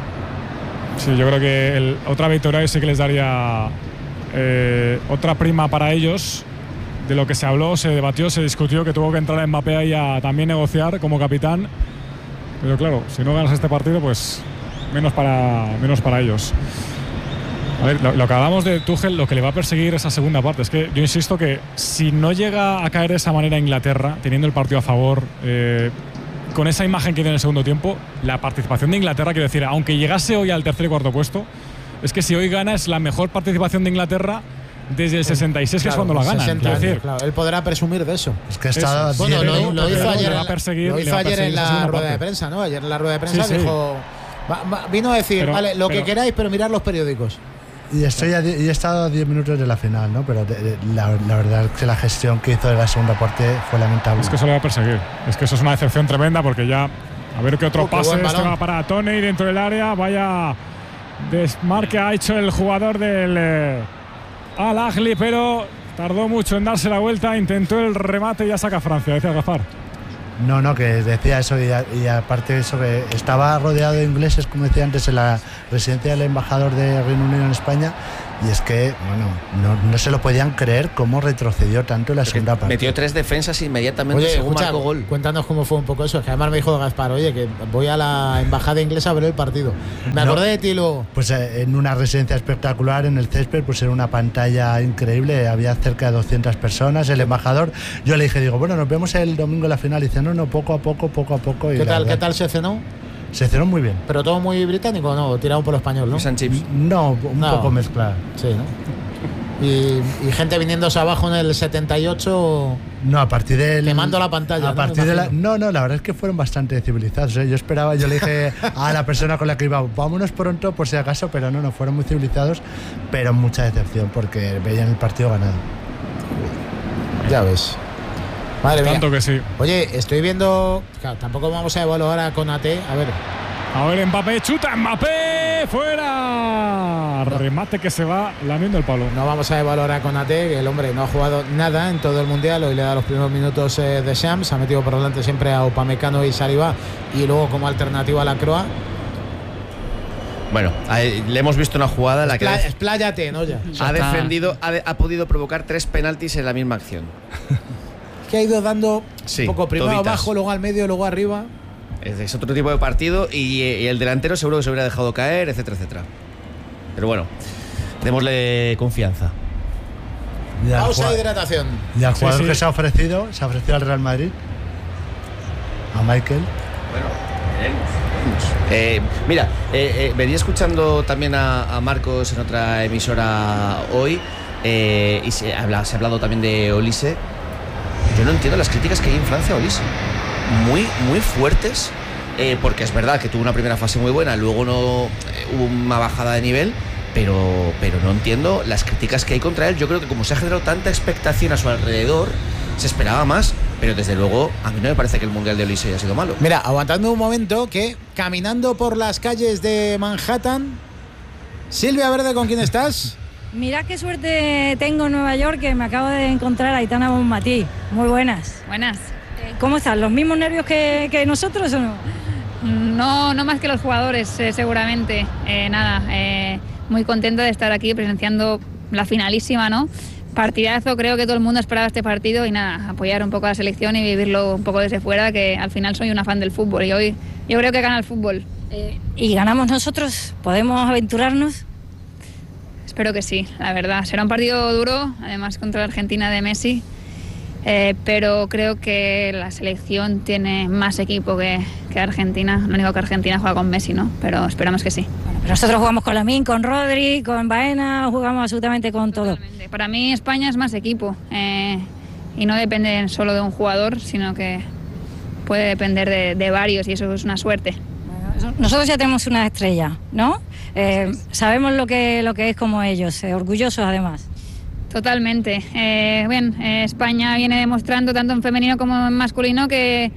Sí, yo creo que el, otra victoria sí que les daría eh, otra prima para ellos. De lo que se habló, se debatió, se discutió, que tuvo que entrar Mbappé ahí a también negociar como capitán. Pero claro, si no ganas este partido, pues menos para, menos para ellos. A ver, lo, lo que hablamos de Tuchel, lo que le va a perseguir esa segunda parte. Es que yo insisto que si no llega a caer de esa manera Inglaterra, teniendo el partido a favor, eh, con esa imagen que tiene en el segundo tiempo, la participación de Inglaterra, quiero decir, aunque llegase hoy al tercer y cuarto puesto, es que si hoy gana es la mejor participación de Inglaterra desde el sesenta y seis, que es cuando la ganan. sesenta Quiero años, decir, claro. Él podrá presumir de eso. Es que está Eso. Bueno, Sí, lo, pero- lo hizo pero ayer, le en va a la- perseguir- lo le hizo va a ayer en perseguir esa la segunda rueda de parte. prensa, ¿no? Ayer en la rueda de prensa Sí, sí. dijo, va- va- vino a decir, Pero- vale, lo pero- que queráis, pero mirad los periódicos. Y, estoy a die- y he estado a diez minutos de la final, ¿no? Pero de- de- la, la verdad es que la gestión que hizo de la segunda parte fue lamentable. es que eso le va a perseguir. Es que eso es una decepción tremenda porque ya A ver qué otro Oh, qué pase buen este balón. va para Toney dentro del área. Vaya desmarque ha hecho el jugador del eh, Al Ahly, pero tardó mucho en darse la vuelta. Intentó el remate y ya saca Francia, decía Gaspar. No, no, que decía eso y, a, y aparte de eso que estaba rodeado de ingleses, como decía antes, en la residencia del embajador de Reino Unido en España, y es que, bueno, no, no se lo podían creer cómo retrocedió tanto en la segunda parte. Metió tres defensas inmediatamente Oye, según escucha, marcó gol. cuéntanos cómo fue un poco eso. Es que además me dijo Gaspar, oye, que voy a la embajada inglesa a ver el partido. Me No. acordé de ti luego. Pues eh, en una residencia espectacular, en el césped, pues era una pantalla increíble, había cerca de doscientas personas, el embajador, yo le dije, digo, bueno, nos vemos el domingo en la final, y dice, no, no, poco a poco, poco a poco. Y ¿Qué la tal, verdad, ¿Qué tal se cenó? Se cenó muy bien. Pero todo muy británico, ¿no? Tirado por lo español, ¿no? Fish and chips. No, un No. poco mezclado. Sí, ¿no? Y, y gente viniéndose abajo en el setenta y ocho. No, a partir del. Quemando la pantalla, A ¿no? partir Me de la. imagino. No, no, la verdad es que fueron bastante civilizados. ¿eh? Yo esperaba, yo le dije a la persona con la que iba, vámonos pronto por si acaso, pero no, no, fueron muy civilizados, pero mucha decepción porque veían el partido ganado. Ya ves. Madre mía. Tanto que sí. Oye, estoy viendo. Claro, tampoco vamos a evaluar a Konaté. A ver. A ver, Mbappé, chuta, Mbappé, fuera. Remate que se va lamiendo el palo. No vamos a evaluar a Konaté, que el hombre no ha jugado nada en todo el mundial. Hoy le da los primeros minutos eh, de Shams. Ha metido por delante siempre a Upamecano y Saliba. Y luego como alternativa a la Croa. Bueno, ahí le hemos visto una jugada en la que Espla- ha def- expláyate, ¿no? Ya. ha está. defendido, ha, de- ha podido provocar tres penaltis en la misma acción. Que ha ido dando Sí, un poco primero toditas. abajo, luego al medio, luego arriba. Es, es otro tipo de partido y, y el delantero seguro que se hubiera dejado caer, etcétera, etcétera. Pero bueno, démosle confianza. Y al Pausa jugad- de hidratación. y al Sí, jugador sí. que se ha ofrecido, se ha ofrecido al Real Madrid, a Michael. Bueno, veremos, veremos. Eh, mira, eh, eh, venía escuchando también a, a Marcos en otra emisora hoy eh, y se, habla, se ha hablado también de Olise. Yo no entiendo las críticas que hay en Francia a Olise. Muy, muy fuertes, eh, porque es verdad que tuvo una primera fase muy buena, luego no eh, hubo una bajada de nivel, pero, pero no entiendo las críticas que hay contra él. Yo creo que como se ha generado tanta expectación a su alrededor, se esperaba más, pero desde luego a mí no me parece que el Mundial de Olise haya sido malo. Mira, aguantando un momento que caminando por las calles de Manhattan. Silvia Verde, ¿con quién estás? Mira qué suerte tengo en Nueva York, que me acabo de encontrar a Aitana Bonmatí. Muy buenas. Buenas. ¿Cómo están? ¿Los mismos nervios que, que nosotros o no? No, no más que los jugadores, eh, seguramente. Eh, nada, eh, muy contenta de estar aquí presenciando la finalísima, ¿no? Partidazo, creo que todo el mundo esperaba este partido y nada, apoyar un poco a la selección y vivirlo un poco desde fuera, que al final soy una fan del fútbol y hoy yo creo que gana el fútbol. Eh, ¿Y ganamos nosotros? ¿Podemos aventurarnos? Espero que sí, la verdad. Será un partido duro, además contra la Argentina de Messi. Eh, pero creo que la selección tiene más equipo que, que Argentina. Lo único que Argentina juega con Messi, ¿no? Pero esperamos que sí. Bueno, pero nosotros jugamos con Lamine, con Rodri, con Baena, jugamos absolutamente con todo. Totalmente. Para mí España es más equipo eh, y no depende solo de un jugador, sino que puede depender de, de varios y eso es una suerte. Bueno, nosotros ya tenemos una estrella, ¿no? Eh, sabemos lo que, lo que es como ellos, eh, orgullosos además. Totalmente. Eh, bien, eh, España viene demostrando tanto en femenino como en masculino que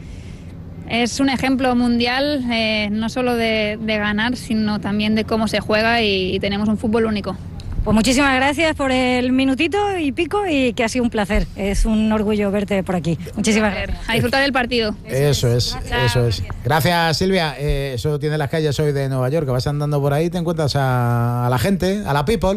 es un ejemplo mundial, eh, no solo de, de ganar, sino también de cómo se juega y, y tenemos un fútbol único. Pues muchísimas gracias por el minutito y pico y que ha sido un placer. Es un orgullo verte por aquí. Muchísimas gracias. A disfrutar del partido. Eso es, eso es. Gracias, Silvia. Eh, eso tiene las calles hoy de Nueva York, que vas andando por ahí, te encuentras a, a la gente, a la people.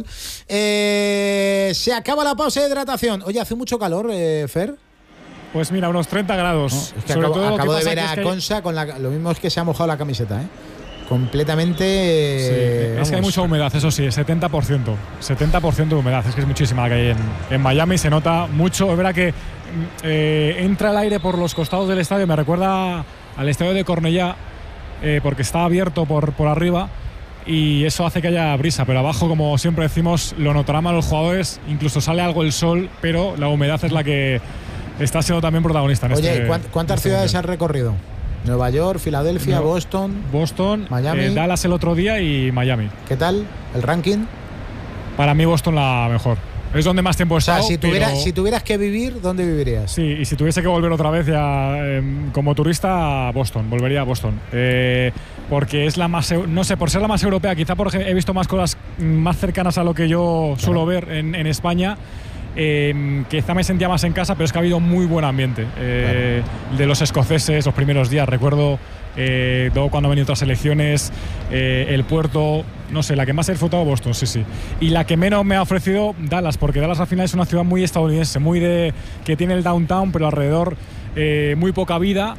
Eh, se acaba la pausa de hidratación. Oye, hace mucho calor, eh, Fer. Pues mira, unos treinta grados. No, es que Sobre acabo, todo, lo que acabo de pasa ver que a es que hay- Consa con la, lo mismo es que se ha mojado la camiseta, ¿eh? Completamente. Sí, eh, es que hay vamos. mucha humedad, eso sí, setenta por ciento. setenta por ciento de humedad, es que es muchísima la que hay en, en Miami, se nota mucho. Es verdad que mm, eh, entra el aire por los costados del estadio, me recuerda al estadio de Cornellá, eh, porque está abierto por, por arriba y eso hace que haya brisa, pero abajo, como siempre decimos, lo notarán mal los jugadores, incluso sale algo el sol, pero la humedad es la que está siendo también protagonista en Oye, este. ¿cuánt- ¿cuántas en este ciudades mundial. has recorrido? Nueva York, Filadelfia, No. Boston. Boston, Miami. eh, Dallas el otro día y Miami. ¿Qué tal el ranking? Para mí Boston la mejor. Es donde más tiempo he O sea, estado. si, tuviera, pero- si tuvieras que vivir, ¿dónde vivirías? Sí, y si tuviese que volver otra vez ya eh, como turista a Boston, volvería a Boston. Eh, porque es la más, eu- no sé, por ser la más europea, quizá porque he visto más cosas más cercanas a lo que yo suelo ver en, en España. Eh, quizá me sentía más en casa, pero es que ha habido muy buen ambiente. Eh, de los escoceses, los primeros días, recuerdo eh, luego cuando han venido otras selecciones, eh, el puerto, no sé, la que más he disfrutado Boston, sí, sí. Y la que menos me ha ofrecido Dallas, porque Dallas al final es una ciudad muy estadounidense, muy de que tiene el downtown, pero alrededor eh, muy poca vida.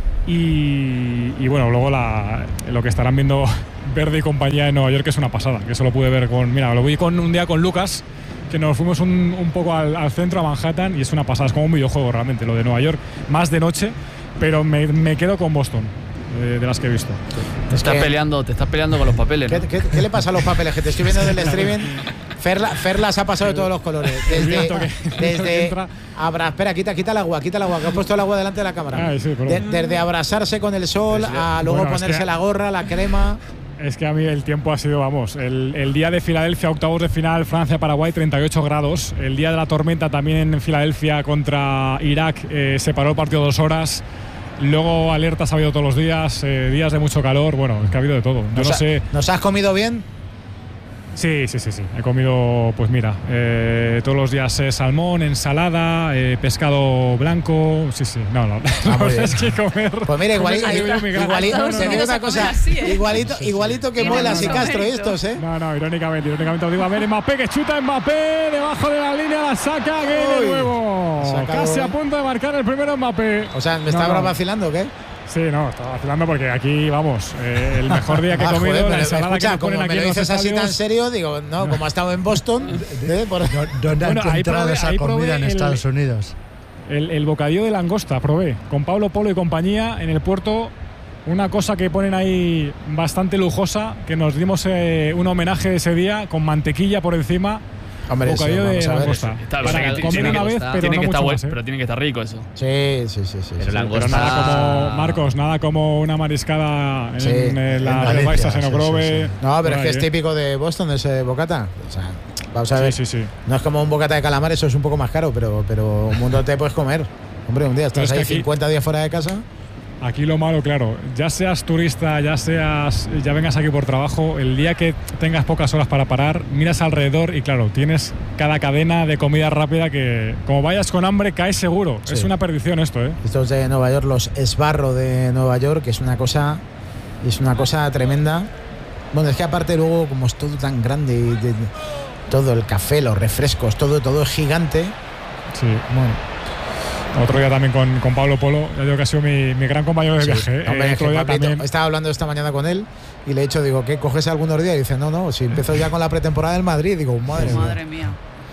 Y, y bueno, luego la, lo que estarán viendo Verde y compañía en Nueva York es una pasada, que eso lo pude ver con, mira, lo vi con un día con Lucas, que nos fuimos un, un poco al, al centro, a Manhattan, y es una pasada, es como un videojuego realmente, lo de Nueva York, más de noche, pero me, me quedo con Boston, eh, de las que he visto. Te estás que- peleando, te estás peleando con los papeles, ¿no? ¿Qué, qué, qué le pasa a los papeles? Que te estoy viendo del streaming. Ferla, Ferlas ha pasado de todos los colores. El Desde, viento que- el viento que desde entra. abra, espera, quita, quita el agua, quita el agua, que has puesto el agua delante de la cámara. Ay, sí, perdón. De- desde abrazarse con el sol a luego Bueno, es ponerse que- la gorra, la crema. Es que a mí el tiempo ha sido, vamos, el, el día de Filadelfia, octavos de final, Francia-Paraguay, treinta y ocho grados. El día de la tormenta también en Filadelfia contra Irak, eh, se paró el partido dos horas. Luego alertas ha habido todos los días, eh, días de mucho calor, bueno, es que ha habido de todo. Yo ¿Nos, no ha- sé. ¿Nos has comido bien? Sí, sí, sí, sí. He comido, pues mira, eh, todos los días eh, salmón, ensalada, eh, pescado blanco. Sí, sí. No, no. Ah, muy No bien. es que comer. Pues mira, igualito, comer yo mi granja. igualito, No, no, te no. digo una a comer cosa, así, ¿eh? igualito, igualito que Tiene Muelas y mucho Castro mérito. estos, ¿eh? No, no, irónicamente, irónicamente os digo, a ver, Mbappé que chuta, Mbappé, debajo de la línea la saca, que de Uy, nuevo. sacado. Casi a punto de marcar el primero Mbappé. O sea, ¿me No, estaba no. vacilando o qué? Sí, no, estaba vacilando porque aquí, vamos, eh, el mejor día que he Ah, comido, joder, la pero ensalada escucha, que nos ponen como aquí me lo en los dices así tan estadios. serio, digo, no, como ha estado en Boston, ¿eh? Por- ¿Dónde ha Bueno, ahí encontrado probé- esa ahí probé comida en el- Estados Unidos? El, el bocadillo de langosta, probé, con Pablo Polo y compañía en el puerto. Una cosa que ponen ahí bastante lujosa, que nos dimos eh, un homenaje ese día con mantequilla por encima. Hombre, eso, bocadillo de vamos a ver. langosta. Está Para bien, comer tiene una que vez, gustar. pero tiene no que estar mucho bueno, más, ¿eh? pero tiene que estar rico eso. Sí, sí, sí, sí. Pero sí. langosta- Pero nada como, Ah. Marcos, nada como una mariscada en, Sí, en en la Galicia, Lobaisa, sí, Senogrove. sí, sí. No, pero por es que ahí, es ¿eh? típico de Boston ese bocata. O sea, vamos a ver. Sí, sí, sí. No es como un bocata de calamar, eso es un poco más caro, pero, pero un mundo te puedes comer. Hombre, un día Pero estás es que ahí aquí- cincuenta días fuera de casa. Aquí lo malo, claro, ya seas turista, ya seas, ya vengas aquí por trabajo, el día que tengas pocas horas para parar, miras alrededor y claro, tienes cada cadena de comida rápida que, como vayas con hambre, caes seguro. Sí. Es una perdición esto, ¿eh? Estos de Nueva York, los esbarro de Nueva York, que es una cosa, es una cosa tremenda. Bueno, es que aparte luego, como es todo tan grande, y de- de- todo el café, los refrescos, todo, todo es gigante. Sí. Bueno, Otro día también con, con Pablo Polo, ya digo que ha sido mi, mi gran compañero de sí. viaje. ¿eh? Hombre, es Otro que día Pablito- también. estaba hablando esta mañana con él y le he dicho, digo, ¿qué coges algunos días? Y dice, no, no, si empiezo ya con la pretemporada del Madrid. Digo, madre mía. Madre mía.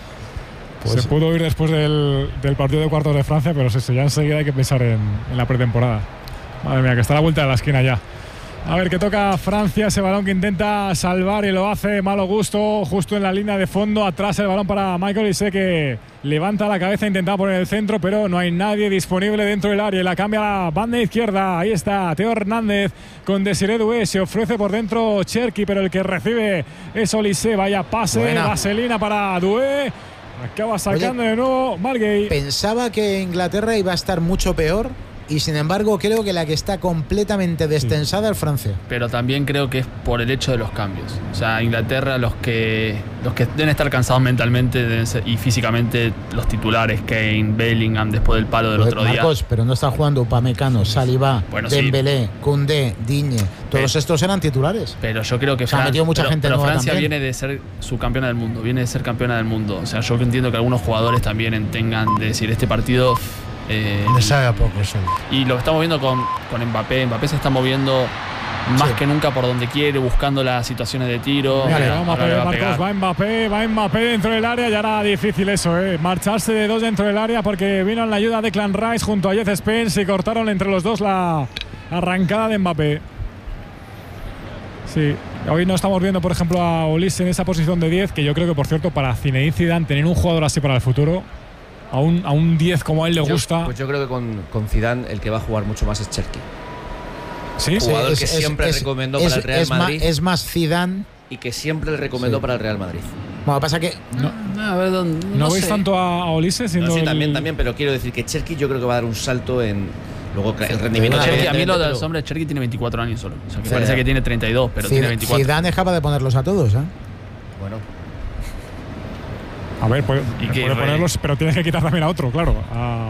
Pues- se pudo ir después del, del partido de cuartos de Francia, pero sí, sí, ya enseguida hay que pensar en, en la pretemporada. Madre mía, que está a la vuelta de la esquina ya. A ver, que toca Francia, ese balón que intenta salvar y lo hace malo gusto, justo en la línea de fondo. Atrás el balón para Michael Olise, que levanta la cabeza, intenta poner el centro, pero no hay nadie disponible dentro del área. Y la cambia a la banda izquierda. Ahí está Teo Hernández con Desiré Doué. Se ofrece por dentro Cherki, pero el que recibe es Olise. Vaya pase, Buena. vaselina para Doué. Acaba sacando de nuevo Margay. Pensaba que Inglaterra iba a estar mucho peor y sin embargo creo que la que está completamente destensada es Francia. Pero también creo que es por el hecho de los cambios. O sea, Inglaterra, los que los que deben estar cansados mentalmente deben ser- y físicamente, los titulares, Kane, Bellingham, después del palo del otro día. Marcos, pero no está jugando Upamecano, Saliba, Bueno, sí. Dembélé, Koundé, Digne. Todos Eh, estos eran titulares. Pero yo creo que Se ha Fran- metido mucha pero- gente pero nueva Francia también. viene de ser subcampeona del mundo, viene de ser campeona del mundo. O sea, yo entiendo que algunos jugadores también tengan de decir este partido. eh, Le sabe a poco eso. y lo estamos viendo con, con Mbappé. Mbappé se está moviendo más Sí. que nunca por donde quiere, buscando las situaciones de tiro. Mira, Ahora va Mbappé, le va a Marcos, pegar. va Mbappé, va Mbappé dentro del área. Ya era difícil eso, ¿eh? Marcharse de dos dentro del área porque vino en la ayuda de Clan Rice junto a Jeff Spence y cortaron entre los dos la arrancada de Mbappé. Sí, hoy no estamos viendo, por ejemplo, a Olise en esa posición de diez, que yo creo que, por cierto, para Zinedine Zidane tener un jugador así para el futuro, a un, a un diez como a él le Yo- gusta. Pues yo creo que con, con Zidane el que va a jugar mucho más es Cherki. Sí, Sí, jugador que siempre recomendó para el Real es ma- Madrid. es más Zidane. Y que siempre le recomendó Sí. para el Real Madrid. Bueno, pasa que No, A ver, ¿dónde? ¿No, no veis sé. tanto a, a Olise siendo No, sí, el- también, también, pero quiero decir que Cherki yo creo que va a dar un salto en. Luego el rendimiento. Cherki, a mí lo de pero- los hombres, Cherki tiene veinticuatro años solo. O sea, que Sí. parece que tiene treinta y dos, pero tiene veinticuatro. Zidane es capaz de ponerlos a todos, ¿eh? Bueno. A ver, puede, ¿Y qué, puede Rey? ponerlos, pero tienes que quitar también a otro, claro. A,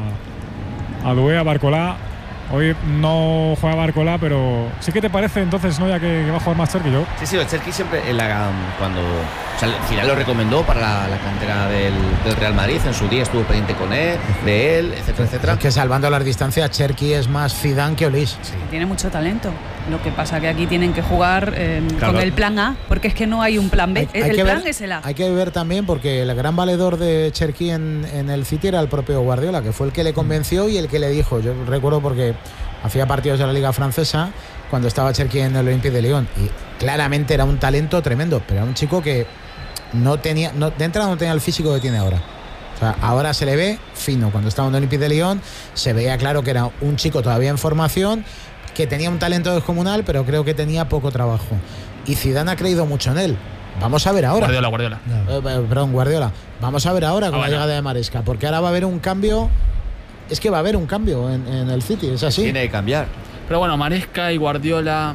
a Doué, a Barcolá. Hoy no juega Barcolá, pero sí que te parece entonces, ¿no? Ya que, que va a jugar más Cherki yo. Sí, sí, el Cherki siempre en la, cuando. O sea, al final lo recomendó para la, la cantera del, del Real Madrid. En su día estuvo pendiente con él, de él, etcétera, etcétera. Es que salvando las distancias, Cherki es más Zidane que Olise. Sí. Tiene mucho talento. Lo que pasa que aquí tienen que jugar eh, Claro. con el plan A, porque es que no hay un plan B. Hay- hay el que plan ver- es el A. Hay que ver también porque el gran valedor de Cherki en, en el City era el propio Guardiola, que fue el que le convenció y el que le dijo. Yo recuerdo porque hacía partidos de la Liga Francesa cuando estaba Cherki en el Olympique de Lyon y claramente era un talento tremendo, pero era un chico que no tenía, no, de entrada no tenía el físico que tiene ahora. O sea, ahora se le ve fino. Cuando estaba en el Olympique de Lyon se veía claro que era un chico todavía en formación, que tenía un talento descomunal, pero creo que tenía poco trabajo. Y Zidane ha creído mucho en él. Vamos a ver ahora. Guardiola, Guardiola. Eh, eh, perdón, Guardiola. Vamos a ver ahora con Ah, la bueno. llegada de Maresca, porque ahora va a haber un cambio. Es que va a haber un cambio en, en el City, es así. Tiene que cambiar. Pero bueno, Maresca y Guardiola,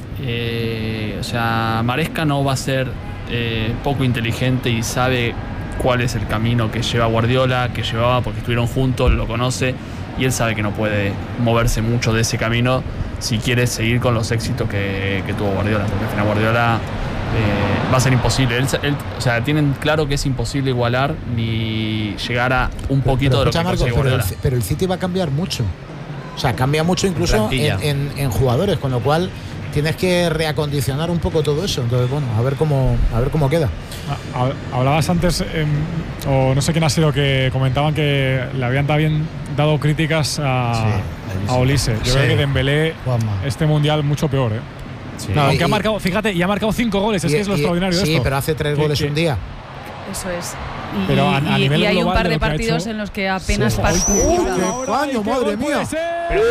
eh, o sea, Maresca no va a ser eh, poco inteligente y sabe cuál es el camino que lleva Guardiola, que llevaba porque estuvieron juntos, lo conoce y él sabe que no puede moverse mucho de ese camino si quiere seguir con los éxitos que, que tuvo Guardiola, porque al final Guardiola eh, va a ser imposible. Él, él- o sea, tienen claro que es imposible igualar ni llegar a un poquito Pero de lo escucha, que Marco, consigue pero el, Guardiola. pero el City va a cambiar mucho. O sea, cambia mucho incluso en, Plantilla. en- en jugadores, con lo cual tienes que reacondicionar un poco todo eso. Entonces, bueno, a ver cómo, a ver cómo queda. Ah, hab- Hablabas antes, em, o no sé quién ha sido, que comentaban que le habían también dado críticas a, a Olise. Yo Sí. creo que Dembélé, Juanma. este mundial, mucho peor, ¿eh? No, Aunque y- ha marcado, fíjate, y ha marcado cinco goles, es Y- que es lo y- extraordinario de Sí, esto. pero hace tres Que- goles que- un día. Eso es. Y, Pero a- a y- nivel y hay un global par de de lo que ha partidos hecho- en los que apenas Sí. participa. ¡Uy, qué Ahora, paño, ¿y qué madre gol mía! puede ser?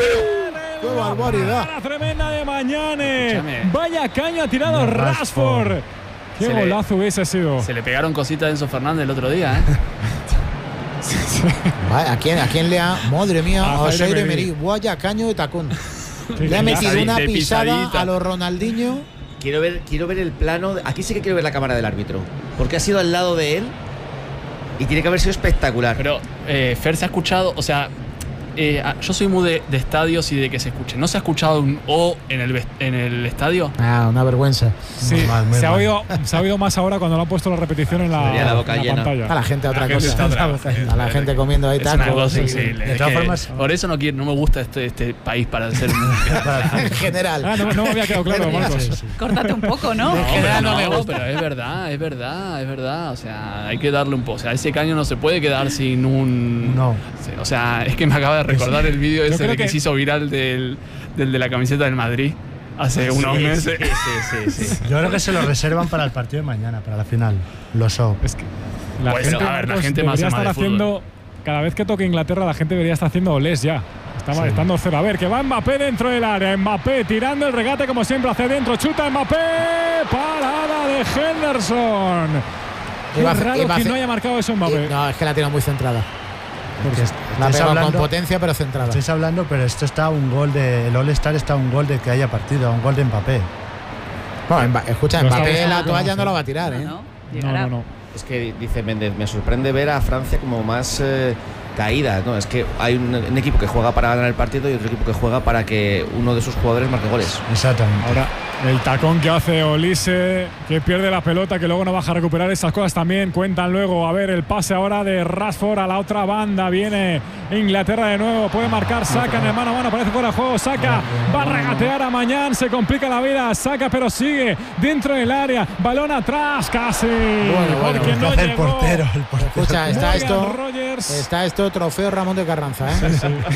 ¡Qué barbaridad! La tremenda de Mañane. Escúchame. Vaya caño ha tirado De Rashford. Rashford. Qué Se le- golazo hubiese sido. Se le pegaron cositas a Enzo Fernández el otro día, ¿eh? Vale, ¿a quién, ¿A quién le ha.? Madre mía, A a Jair Jair Emery. Emery. Vaya caño de tacón. Sí, Le ha sí, metido pisadi- una de pisada pisadita. a los Ronaldinho. Quiero ver, quiero ver el plano. Aquí sí que quiero ver la cámara del árbitro. Porque ha sido al lado de él y tiene que haber sido espectacular. Pero eh, Fer se ha escuchado, o sea, eh, a- yo soy muy de, de estadios y de que se escuche. ¿No se ha escuchado un O en el, ves- en el estadio? Ah, una vergüenza. Sí, Muy mal, muy se, ha mal. oído, se ha oído más ahora cuando lo han puesto la repetición en la, Tenía la boca en la llena. pantalla. A la gente a otra La gente cosa. está otra cosa. A la gente comiendo ahí Es una tacos. cosa y- increíble. De Es todas que formas- por eso no quiero, no me gusta este, este país para ser un. En general. Ah, no, no me había quedado claro, Marcos. Sí, sí. Córtate un poco, ¿no? No, En pero, general no me no, gusta. pero es verdad, es verdad, es verdad. O sea, hay que darle un poco. O sea, ese caño no se puede quedar sin un. No. O sea, es que me acaba de recordar el vídeo Yo ese creo de que, que- se hizo viral del, del de la camiseta del Madrid hace unos Sí, meses. Sí, sí, sí, sí. Yo creo que se lo reservan para el partido de mañana, para la final. Los O. Es que la Pues, gente, a ver, la Marcos, gente más debería ama estar de fútbol. haciendo. Cada vez que toque Inglaterra, la gente debería estar haciendo olés ya. Estaba Sí. estando cero. A ver, que va Mbappé dentro del área. Mbappé tirando el regate como siempre hacia adentro. Chuta Mbappé. Parada de Henderson. Qué Iba a hacer- raro iba a que hacer- no haya marcado eso Mbappé. Y- No, es que la tiene muy centrada. Porque La ha estáis pegado hablando, con potencia, pero centrada. estáis hablando, pero esto está a un gol de. El All-Star está a un gol de que haya partido, a un gol de Mbappé. Bueno, Mba- escucha, Lo Mbappé estamos la hablando, toalla sí. no la va a tirar, ¿eh? No, no, No, llegará. no, no. Es que dice Méndez, me sorprende ver a Francia como más eh, caída. No, es que hay un, un equipo que juega para ganar el partido y otro equipo que juega para que uno de sus jugadores marque goles. Exactamente. Ahora, el tacón que hace Olise, que pierde la pelota, que luego no baja a recuperar, esas cosas también cuentan luego. A ver, el pase ahora de Rashford a la otra banda. Viene Inglaterra de nuevo. Puede marcar Saka en el mano a mano. Parece fuera de juego. Saka va a regatear a Mañán. Se complica la vida. Saka, pero sigue dentro del área. Balón atrás, casi. bueno, porque Lo que no hace el llegó. portero, el portero. Escucha, está Morgan esto. Rogers. Está esto trofeo Ramón de Carranza, ¿eh?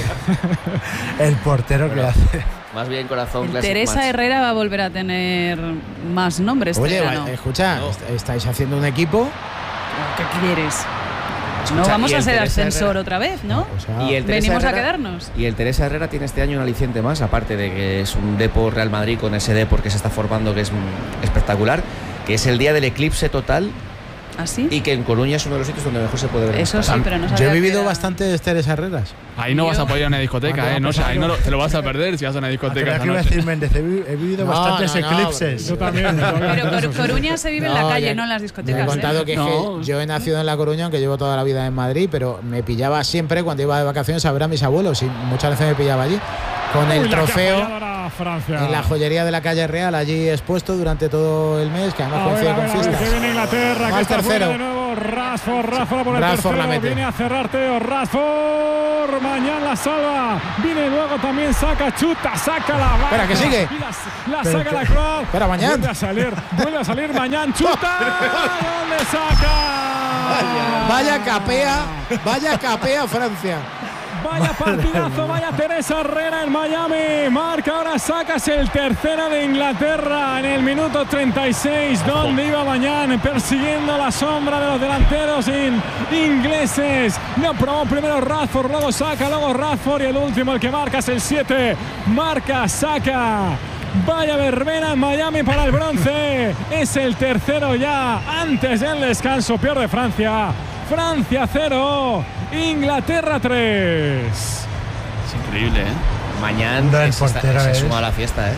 El portero que Bueno. hace. Más bien corazón Classic Teresa Match. Herrera va a volver a tener más nombres. Oye, este verano. va- escucha, No. est- estáis haciendo un equipo. ¿Qué quieres? No Escucha, vamos y a el ser Teresa ascensor Herrera- otra vez, ¿no? O sea, Y el Teresa Venimos a Herrera- quedarnos. Y el Teresa Herrera tiene este año un aliciente más, aparte de que es un Depor Real Madrid con ese Depor que se está formando, que es mm, espectacular, que es el día del eclipse total ¿Así? Y que en Coruña es uno de los sitios donde mejor se puede ver. Eso sí, pero no sabía. Yo he vivido que era... bastantes Teres Herreras. Ahí no Yo- vas a poder ir a una discoteca, ¿eh? No, o sea, ahí no lo- te lo vas a perder si vas a una discoteca Creía esa que iba a noche. decir Méndez, he, vi- he vivido No, bastantes no, no, eclipses. Yo también. yo también, Pero eso Cor- sí. Coruña se vive en la No, calle, ya- no en las Me discotecas. he ¿eh? contado que, es No. que yo he nacido en La Coruña, aunque llevo toda la vida en Madrid, pero me pillaba siempre cuando iba de vacaciones a ver a mis abuelos y muchas veces me pillaba allí con Uy, el la que ha trofeo fallado ahora Francia. en la joyería de la calle Real, allí expuesto durante todo el mes, que además A ver, coincide a con ver, a ver, fiestas. que viene Inglaterra, Va que al está fuera tercero. de nuevo. Rashford, Rashford por el Rashford la tercero. mete. Viene a cerrar Teo Rashford. Mañana la salva. Viene luego también saca, chuta, saca la Espera, que sigue. Y la, la Pero saca que- la Croix. Espera, Mañán. Vuelve a salir, vuelve a salir Mañán, chuta. ¿Dónde saca? Vaya capea, vaya capea Francia. Vaya partidazo, vaya Teresa Herrera en Miami. Marca ahora, sacas el tercero de Inglaterra en el minuto treinta y seis. Donde iba Mañán persiguiendo la sombra de los delanteros in- ingleses. No probó primero Rashford, luego saca, luego Rashford y el último, el que marca es el siete. Marca, saca. Vaya verbena en Miami para el bronce. Es el tercero ya antes del descanso. Pierde Francia. Francia cero, Inglaterra tres. Es increíble, ¿eh? Mañana No, el se, está- portero se es- suma a la fiesta, ¿eh?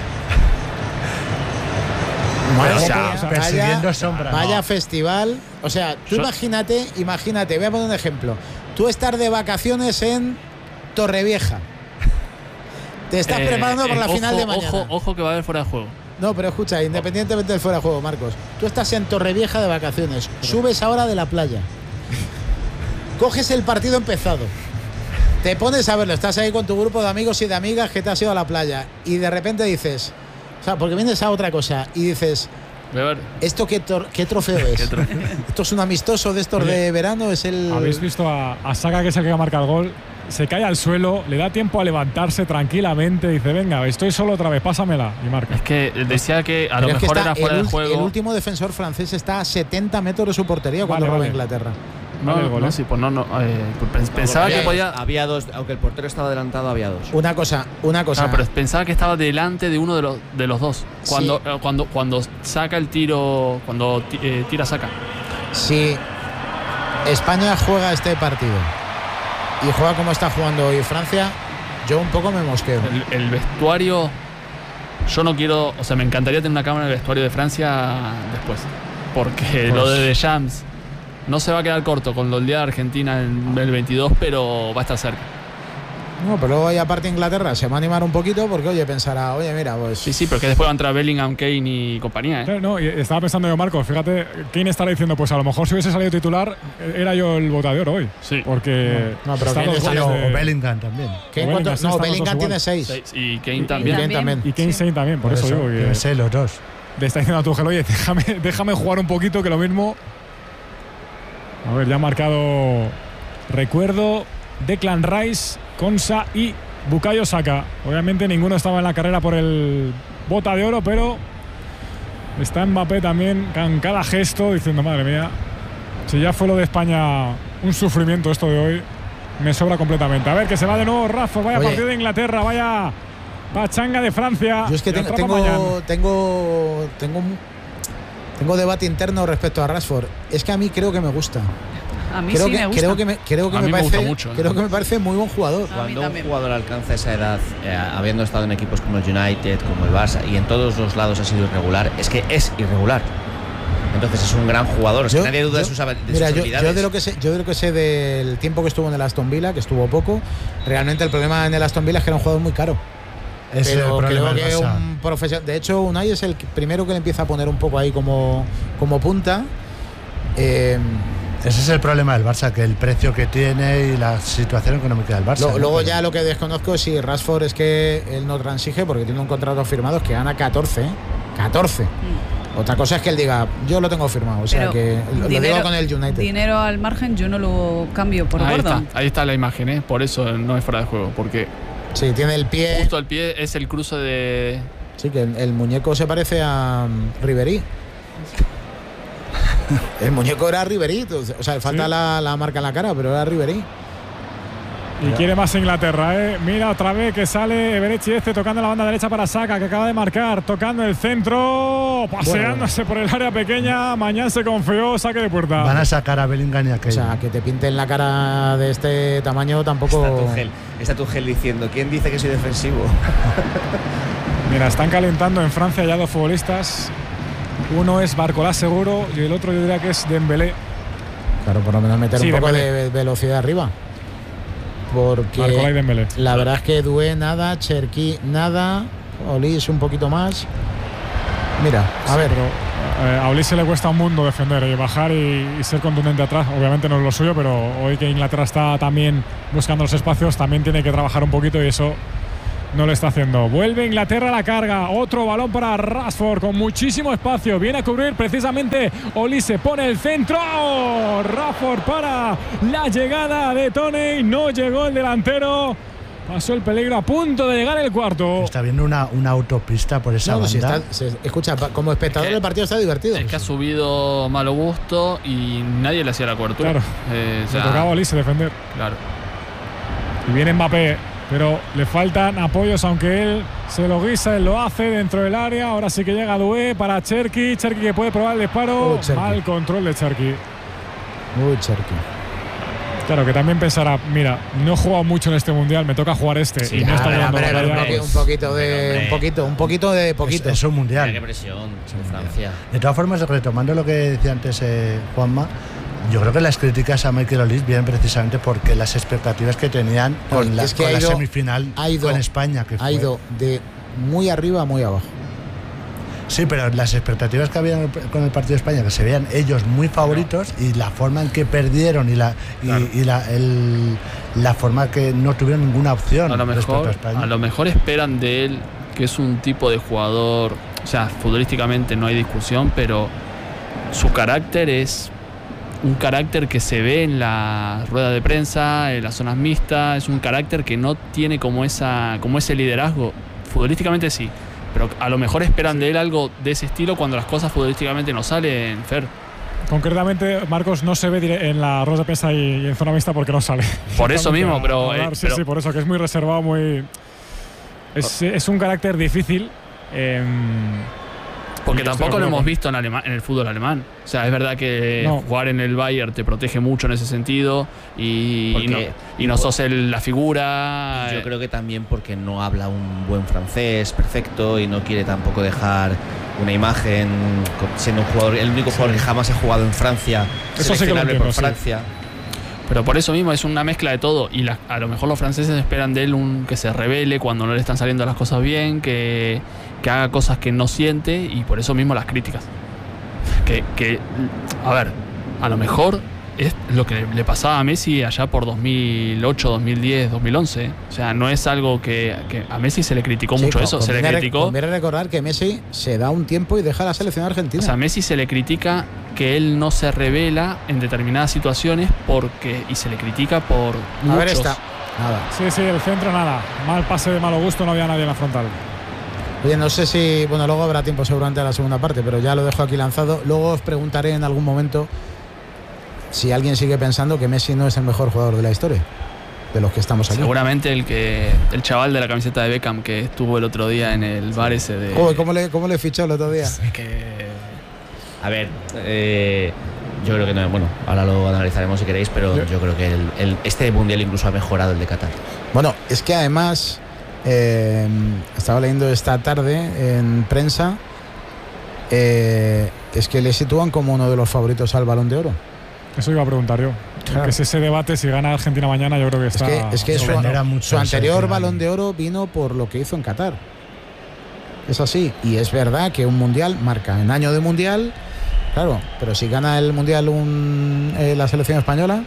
Vaya, O sea, vaya- persiguiendo sombra. Vaya No. festival. O sea, tú Yo- imagínate, imagínate, voy a poner un ejemplo. Tú estar de vacaciones en Torrevieja. Te estás Eh, preparando para eh, la ojo, final de mañana. Ojo, ojo que va a haber fuera de juego. No, pero escucha, independientemente del fuera de juego, Marcos. Tú estás en Torrevieja de vacaciones. Subes ahora de la playa. Coges el partido empezado. Te pones a verlo. Estás ahí con tu grupo de amigos y de amigas que te has ido a la playa. Y de repente dices... O sea, porque vienes a otra cosa. Y dices... Voy a ver. ¿Esto qué, tor- qué trofeo es? ¿Qué trofeo? ¿Esto es un amistoso de estos Oye, de verano? ¿Es el...? ¿Habéis visto a, a Saka, que es el que marca el gol? Se cae al suelo, le da tiempo a levantarse tranquilamente. Dice, venga, estoy solo otra vez, pásamela. Y marca. Es que decía que a Pero lo es que mejor está era fuera el, de ul- juego. el último defensor francés está a setenta metros de su portería cuando Vale, roba vale. Inglaterra. No, Vale, el gol, no, ¿eh? sí, pues no, no. eh, pues pensaba Había- que podía. Había dos, aunque el portero estaba adelantado, había dos. Una cosa, una cosa. Ah, pero pensaba que estaba delante de uno de los, de los dos. Cuando, Sí. eh, cuando, cuando saca el tiro, cuando ti- eh, tira, saca. Si España juega este partido y juega como está jugando hoy Francia, yo un poco me mosqueo. El, el vestuario, yo no quiero, o sea, me encantaría tener una cámara en el vestuario de Francia después. Porque Pues- lo de Deschamps no se va a quedar corto con el día de Argentina en el veintidós, pero va a estar cerca. No, pero luego ahí aparte Inglaterra se va a animar un poquito porque, oye, pensará, oye, mira, pues... Sí, sí, pero que después va a entrar Bellingham, Kane y compañía, ¿eh? Claro, no, y estaba pensando yo, Marcos, fíjate, ¿quién estará diciendo? Pues a lo mejor si hubiese salido titular, eh, era yo el bota de oro hoy. Sí. Porque No, pero están ¿quién los es goles O, de- o Bellingham también. ¿Qué en Bellingham, cuanto- sí, no, estamos Bellingham todos tiene igual. seis. Seis. Y Kane Y también. Kane también. Y Kane Sí. Saint también, por, eso, digo que Tiene seis los dos. le está diciendo a Tuchel, oye, déjame, déjame jugar un poquito, que lo mismo. A ver, ya ha marcado, recuerdo, Declan Rice, Konsa y Bukayo Saka. Obviamente ninguno estaba en la carrera por el bota de oro, pero está Mbappé también con cada gesto diciendo, madre mía, si ya fue lo de España un sufrimiento esto de hoy, me sobra completamente. A ver, que se va de nuevo Rashford, vaya Oye. partido de Inglaterra, vaya pachanga de Francia. Yo es que Y tengo, atrapa Mañán. tengo, tengo, tengo, un- tengo debate interno respecto a Rashford. Es que a mí creo que me gusta. A mí Creo sí que, me gusta. creo que me, creo que A me mí me parece, gusta mucho, ¿eh? creo que me parece muy buen jugador. A mí Cuando un también. jugador alcanza esa edad, eh, habiendo estado en equipos como el United, como el Barça, y en todos los lados ha sido irregular, es que es irregular. Entonces es un gran jugador, es que Yo- nadie duda de yo- sus, hab- de Mira, sus yo, habilidades. yo de lo que sé, yo de lo que sé del tiempo que estuvo en el Aston Villa, que estuvo poco, realmente el problema en el Aston Villa es que era un jugador muy caro. Ese es el Pero problema creo del que Barça. un profesional. De hecho, Unai es el que- primero que le empieza a poner un poco ahí como, como punta. Eh, Ese es el problema del Barça, que el precio que tiene y la situación económica del Barça. lo- ¿no? luego Pero- ya lo que desconozco es si Rashford es que él no transige porque tiene un contrato firmado que gana catorce. ¿eh? catorce. Otra cosa es que él diga, yo lo tengo firmado. O sea Pero que lo dinero- digo con el United. Dinero al margen, yo no lo cambio por Ahí Gordon. está, ahí está la imagen, ¿eh? Por eso no es fuera de juego, porque Sí, tiene el pie. justo al pie es el cruce de. Sí, que el, el muñeco se parece a um, Ribery. El muñeco era Ribery. O sea, le falta Sí. la, la marca en la cara, pero era Ribery. Y quiere más Inglaterra, ¿eh? Mira otra vez que sale Eberechi este tocando la banda derecha para Saka, que acaba de marcar, tocando el centro, paseándose bueno. por el área pequeña. Mañana se confió, saque de puerta. Van a sacar a Bellingham y a Kane. O sea, que te pinten la cara de este tamaño tampoco. Está Tuchel, está Tuchel diciendo, ¿quién dice que soy defensivo? Mira, están calentando en Francia ya dos futbolistas. Uno es Barcola seguro y el otro yo diría que es Dembélé. Claro, por lo menos meter sí, un poco Dembélé. de velocidad arriba. Porque la verdad es que Doué nada, Cherki nada, Olise un poquito más. Mira, a sí, ver. Pero, eh, a Olise le cuesta un mundo defender y bajar y, y ser contundente atrás. Obviamente no es lo suyo, pero hoy que Inglaterra está también buscando los espacios, también tiene que trabajar un poquito y eso no lo está haciendo. Vuelve Inglaterra a la carga. Otro balón para Rashford con muchísimo espacio. Viene a cubrir precisamente Olise. Pone el centro. Rashford para la llegada de Toney. No llegó el delantero. Pasó el peligro a punto de llegar el cuarto. Está viendo una, una autopista por esa no, banda. Si está, se, escucha, como espectador es que, del partido está divertido. Es que ha subido Malo Gusto y nadie le hacía la cobertura. Claro. Eh, Se tocaba a Olise defender. Claro. Y viene Mbappé. Pero le faltan apoyos, aunque él se lo guisa, él lo hace dentro del área. Ahora sí que llega Doué para Cherki. Cherki que puede probar el disparo. Uh, Mal control de Cherki. Uy, Cherki. Claro, que también pensará, mira, no he jugado mucho en este mundial, me toca jugar este. Sí, y no está jugando un, un poquito de. Un poquito, un poquito de poquito. Es, es un mundial. Qué presión, en Francia. De todas formas, retomando lo que decía antes eh, Juanma. Yo creo que las críticas a Michael Olise vienen precisamente porque las expectativas que tenían con, no, la, es que con la ido, semifinal ha ido, con España. Que ha fue. ido de muy arriba a muy abajo. Sí, pero las expectativas que había con el partido de España, que se veían ellos muy favoritos no. y la forma en que perdieron y la, y, claro. y la, el, la forma que no tuvieron ninguna opción a lo mejor, a España. A lo mejor esperan de él que es un tipo de jugador, o sea, futbolísticamente no hay discusión, pero su carácter es un carácter que se ve en la rueda de prensa, en las zonas mixtas. Es un carácter que no tiene como esa como ese liderazgo. Futbolísticamente sí, pero a lo mejor esperan de él algo de ese estilo cuando las cosas futbolísticamente no salen, Fer. Concretamente, Marcos no se ve en la rueda de prensa y en zona mixta porque no sale. Por eso mismo, pero, eh, sí, pero... sí, por eso, que es muy reservado, muy... Es, es un carácter difícil. Eh, Porque tampoco lo hemos visto en, alema, en el fútbol alemán. O sea, es verdad que no. jugar en el Bayern te protege mucho en ese sentido y, y no, y no sos el, la figura. Yo creo que también porque no habla un buen francés perfecto y no quiere tampoco dejar una imagen siendo un jugador, el único jugador sí. que jamás ha jugado en Francia, eso sí que lo entiendo, por Francia. Sí. Pero por eso mismo es una mezcla de todo y la, a lo mejor los franceses esperan de él un, que se revele cuando no le están saliendo las cosas bien, que, que haga cosas que no siente y por eso mismo las críticas. Que, que a ver, a lo mejor es lo que le pasaba a Messi allá por dos mil ocho, dos mil diez, dos mil once. O sea, no es algo que, que a Messi se le criticó sí, mucho eso. Se le criticó. Conviene recordar que Messi se da un tiempo y deja la selección argentina. O sea, a Messi se le critica que él no se revela en determinadas situaciones porque y se le critica por a muchos. ver esta. Nada. Sí, sí, el centro nada. Mal pase de Malo Gusto, no había nadie en la frontal. Oye, no sé si, bueno, luego habrá tiempo seguramente a la segunda parte, pero ya lo dejo aquí lanzado. Luego os preguntaré en algún momento si alguien sigue pensando que Messi no es el mejor jugador de la historia, de los que estamos aquí. Seguramente el que el chaval de la camiseta de Beckham que estuvo el otro día en el bar ese de... Joder, ¿cómo le, cómo le fichó el otro día? Sí, que... A ver, eh, yo creo que no, bueno, ahora lo analizaremos si queréis, pero yo, yo creo que el, el, este mundial incluso ha mejorado el de Qatar. Bueno, es que además eh, estaba leyendo esta tarde en prensa, eh, es que le sitúan como uno de los favoritos al Balón de Oro. Eso iba a preguntar yo. Claro. Que si ese debate, si gana Argentina mañana, yo creo que está... Es que, es que su, su anterior Balón de Oro vino por lo que hizo en Qatar. Es así. Y es verdad que un mundial marca en año de mundial, claro, pero si gana el mundial un, eh, la selección española...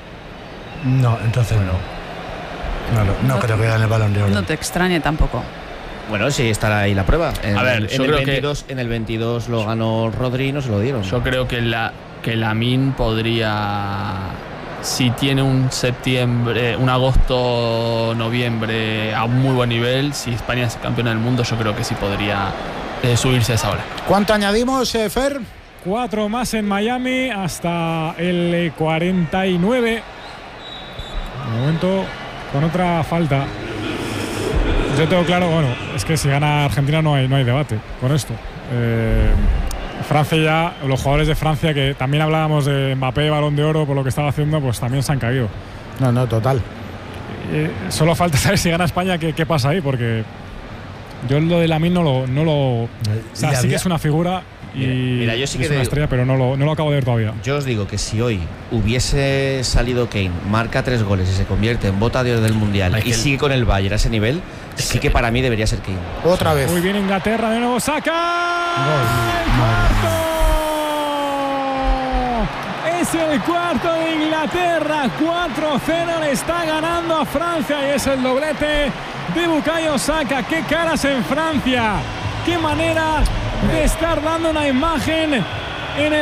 No, entonces no. No, no, no, no creo que gane el Balón de Oro. No te extrañe tampoco. Bueno, sí, estará ahí la prueba. En, a ver, en, yo el creo veintidós, que... en el veintidós lo ganó Rodri y no se lo dieron. Yo creo que la... que Lamine podría, si tiene un septiembre, un agosto, noviembre a un muy buen nivel, si España es campeona del mundo, yo creo que sí podría eh, subirse a esa hora. ¿Cuánto añadimos, eh, Fer? Cuatro más en Miami hasta el cuarenta y nueve. De momento con otra falta. Yo tengo claro, bueno, es que si gana Argentina no hay, no hay debate con esto. Eh, Francia ya, los jugadores de Francia, que también hablábamos de Mbappé, Balón de Oro, por lo que estaba haciendo, pues también se han caído. No, no, total. Eh, solo falta saber si gana España qué, qué pasa ahí, porque yo lo de Lamine no lo, no lo, o sea, sí que es una figura y mira, mira, yo sí y que es una digo, estrella, pero no lo, no lo acabo de ver todavía. Yo os digo que si hoy hubiese salido Kane, marca tres goles y se convierte en bota de oro del Mundial y sigue con el Bayern a ese nivel, sí que para mí debería ser Kane. Otra vez. Muy bien Inglaterra, de nuevo saca. Gol. Es el cuarto de Inglaterra, cuatro cero le está ganando a Francia y es el doblete de Bukayo Saka. Qué caras en Francia, qué manera de estar dando una imagen en el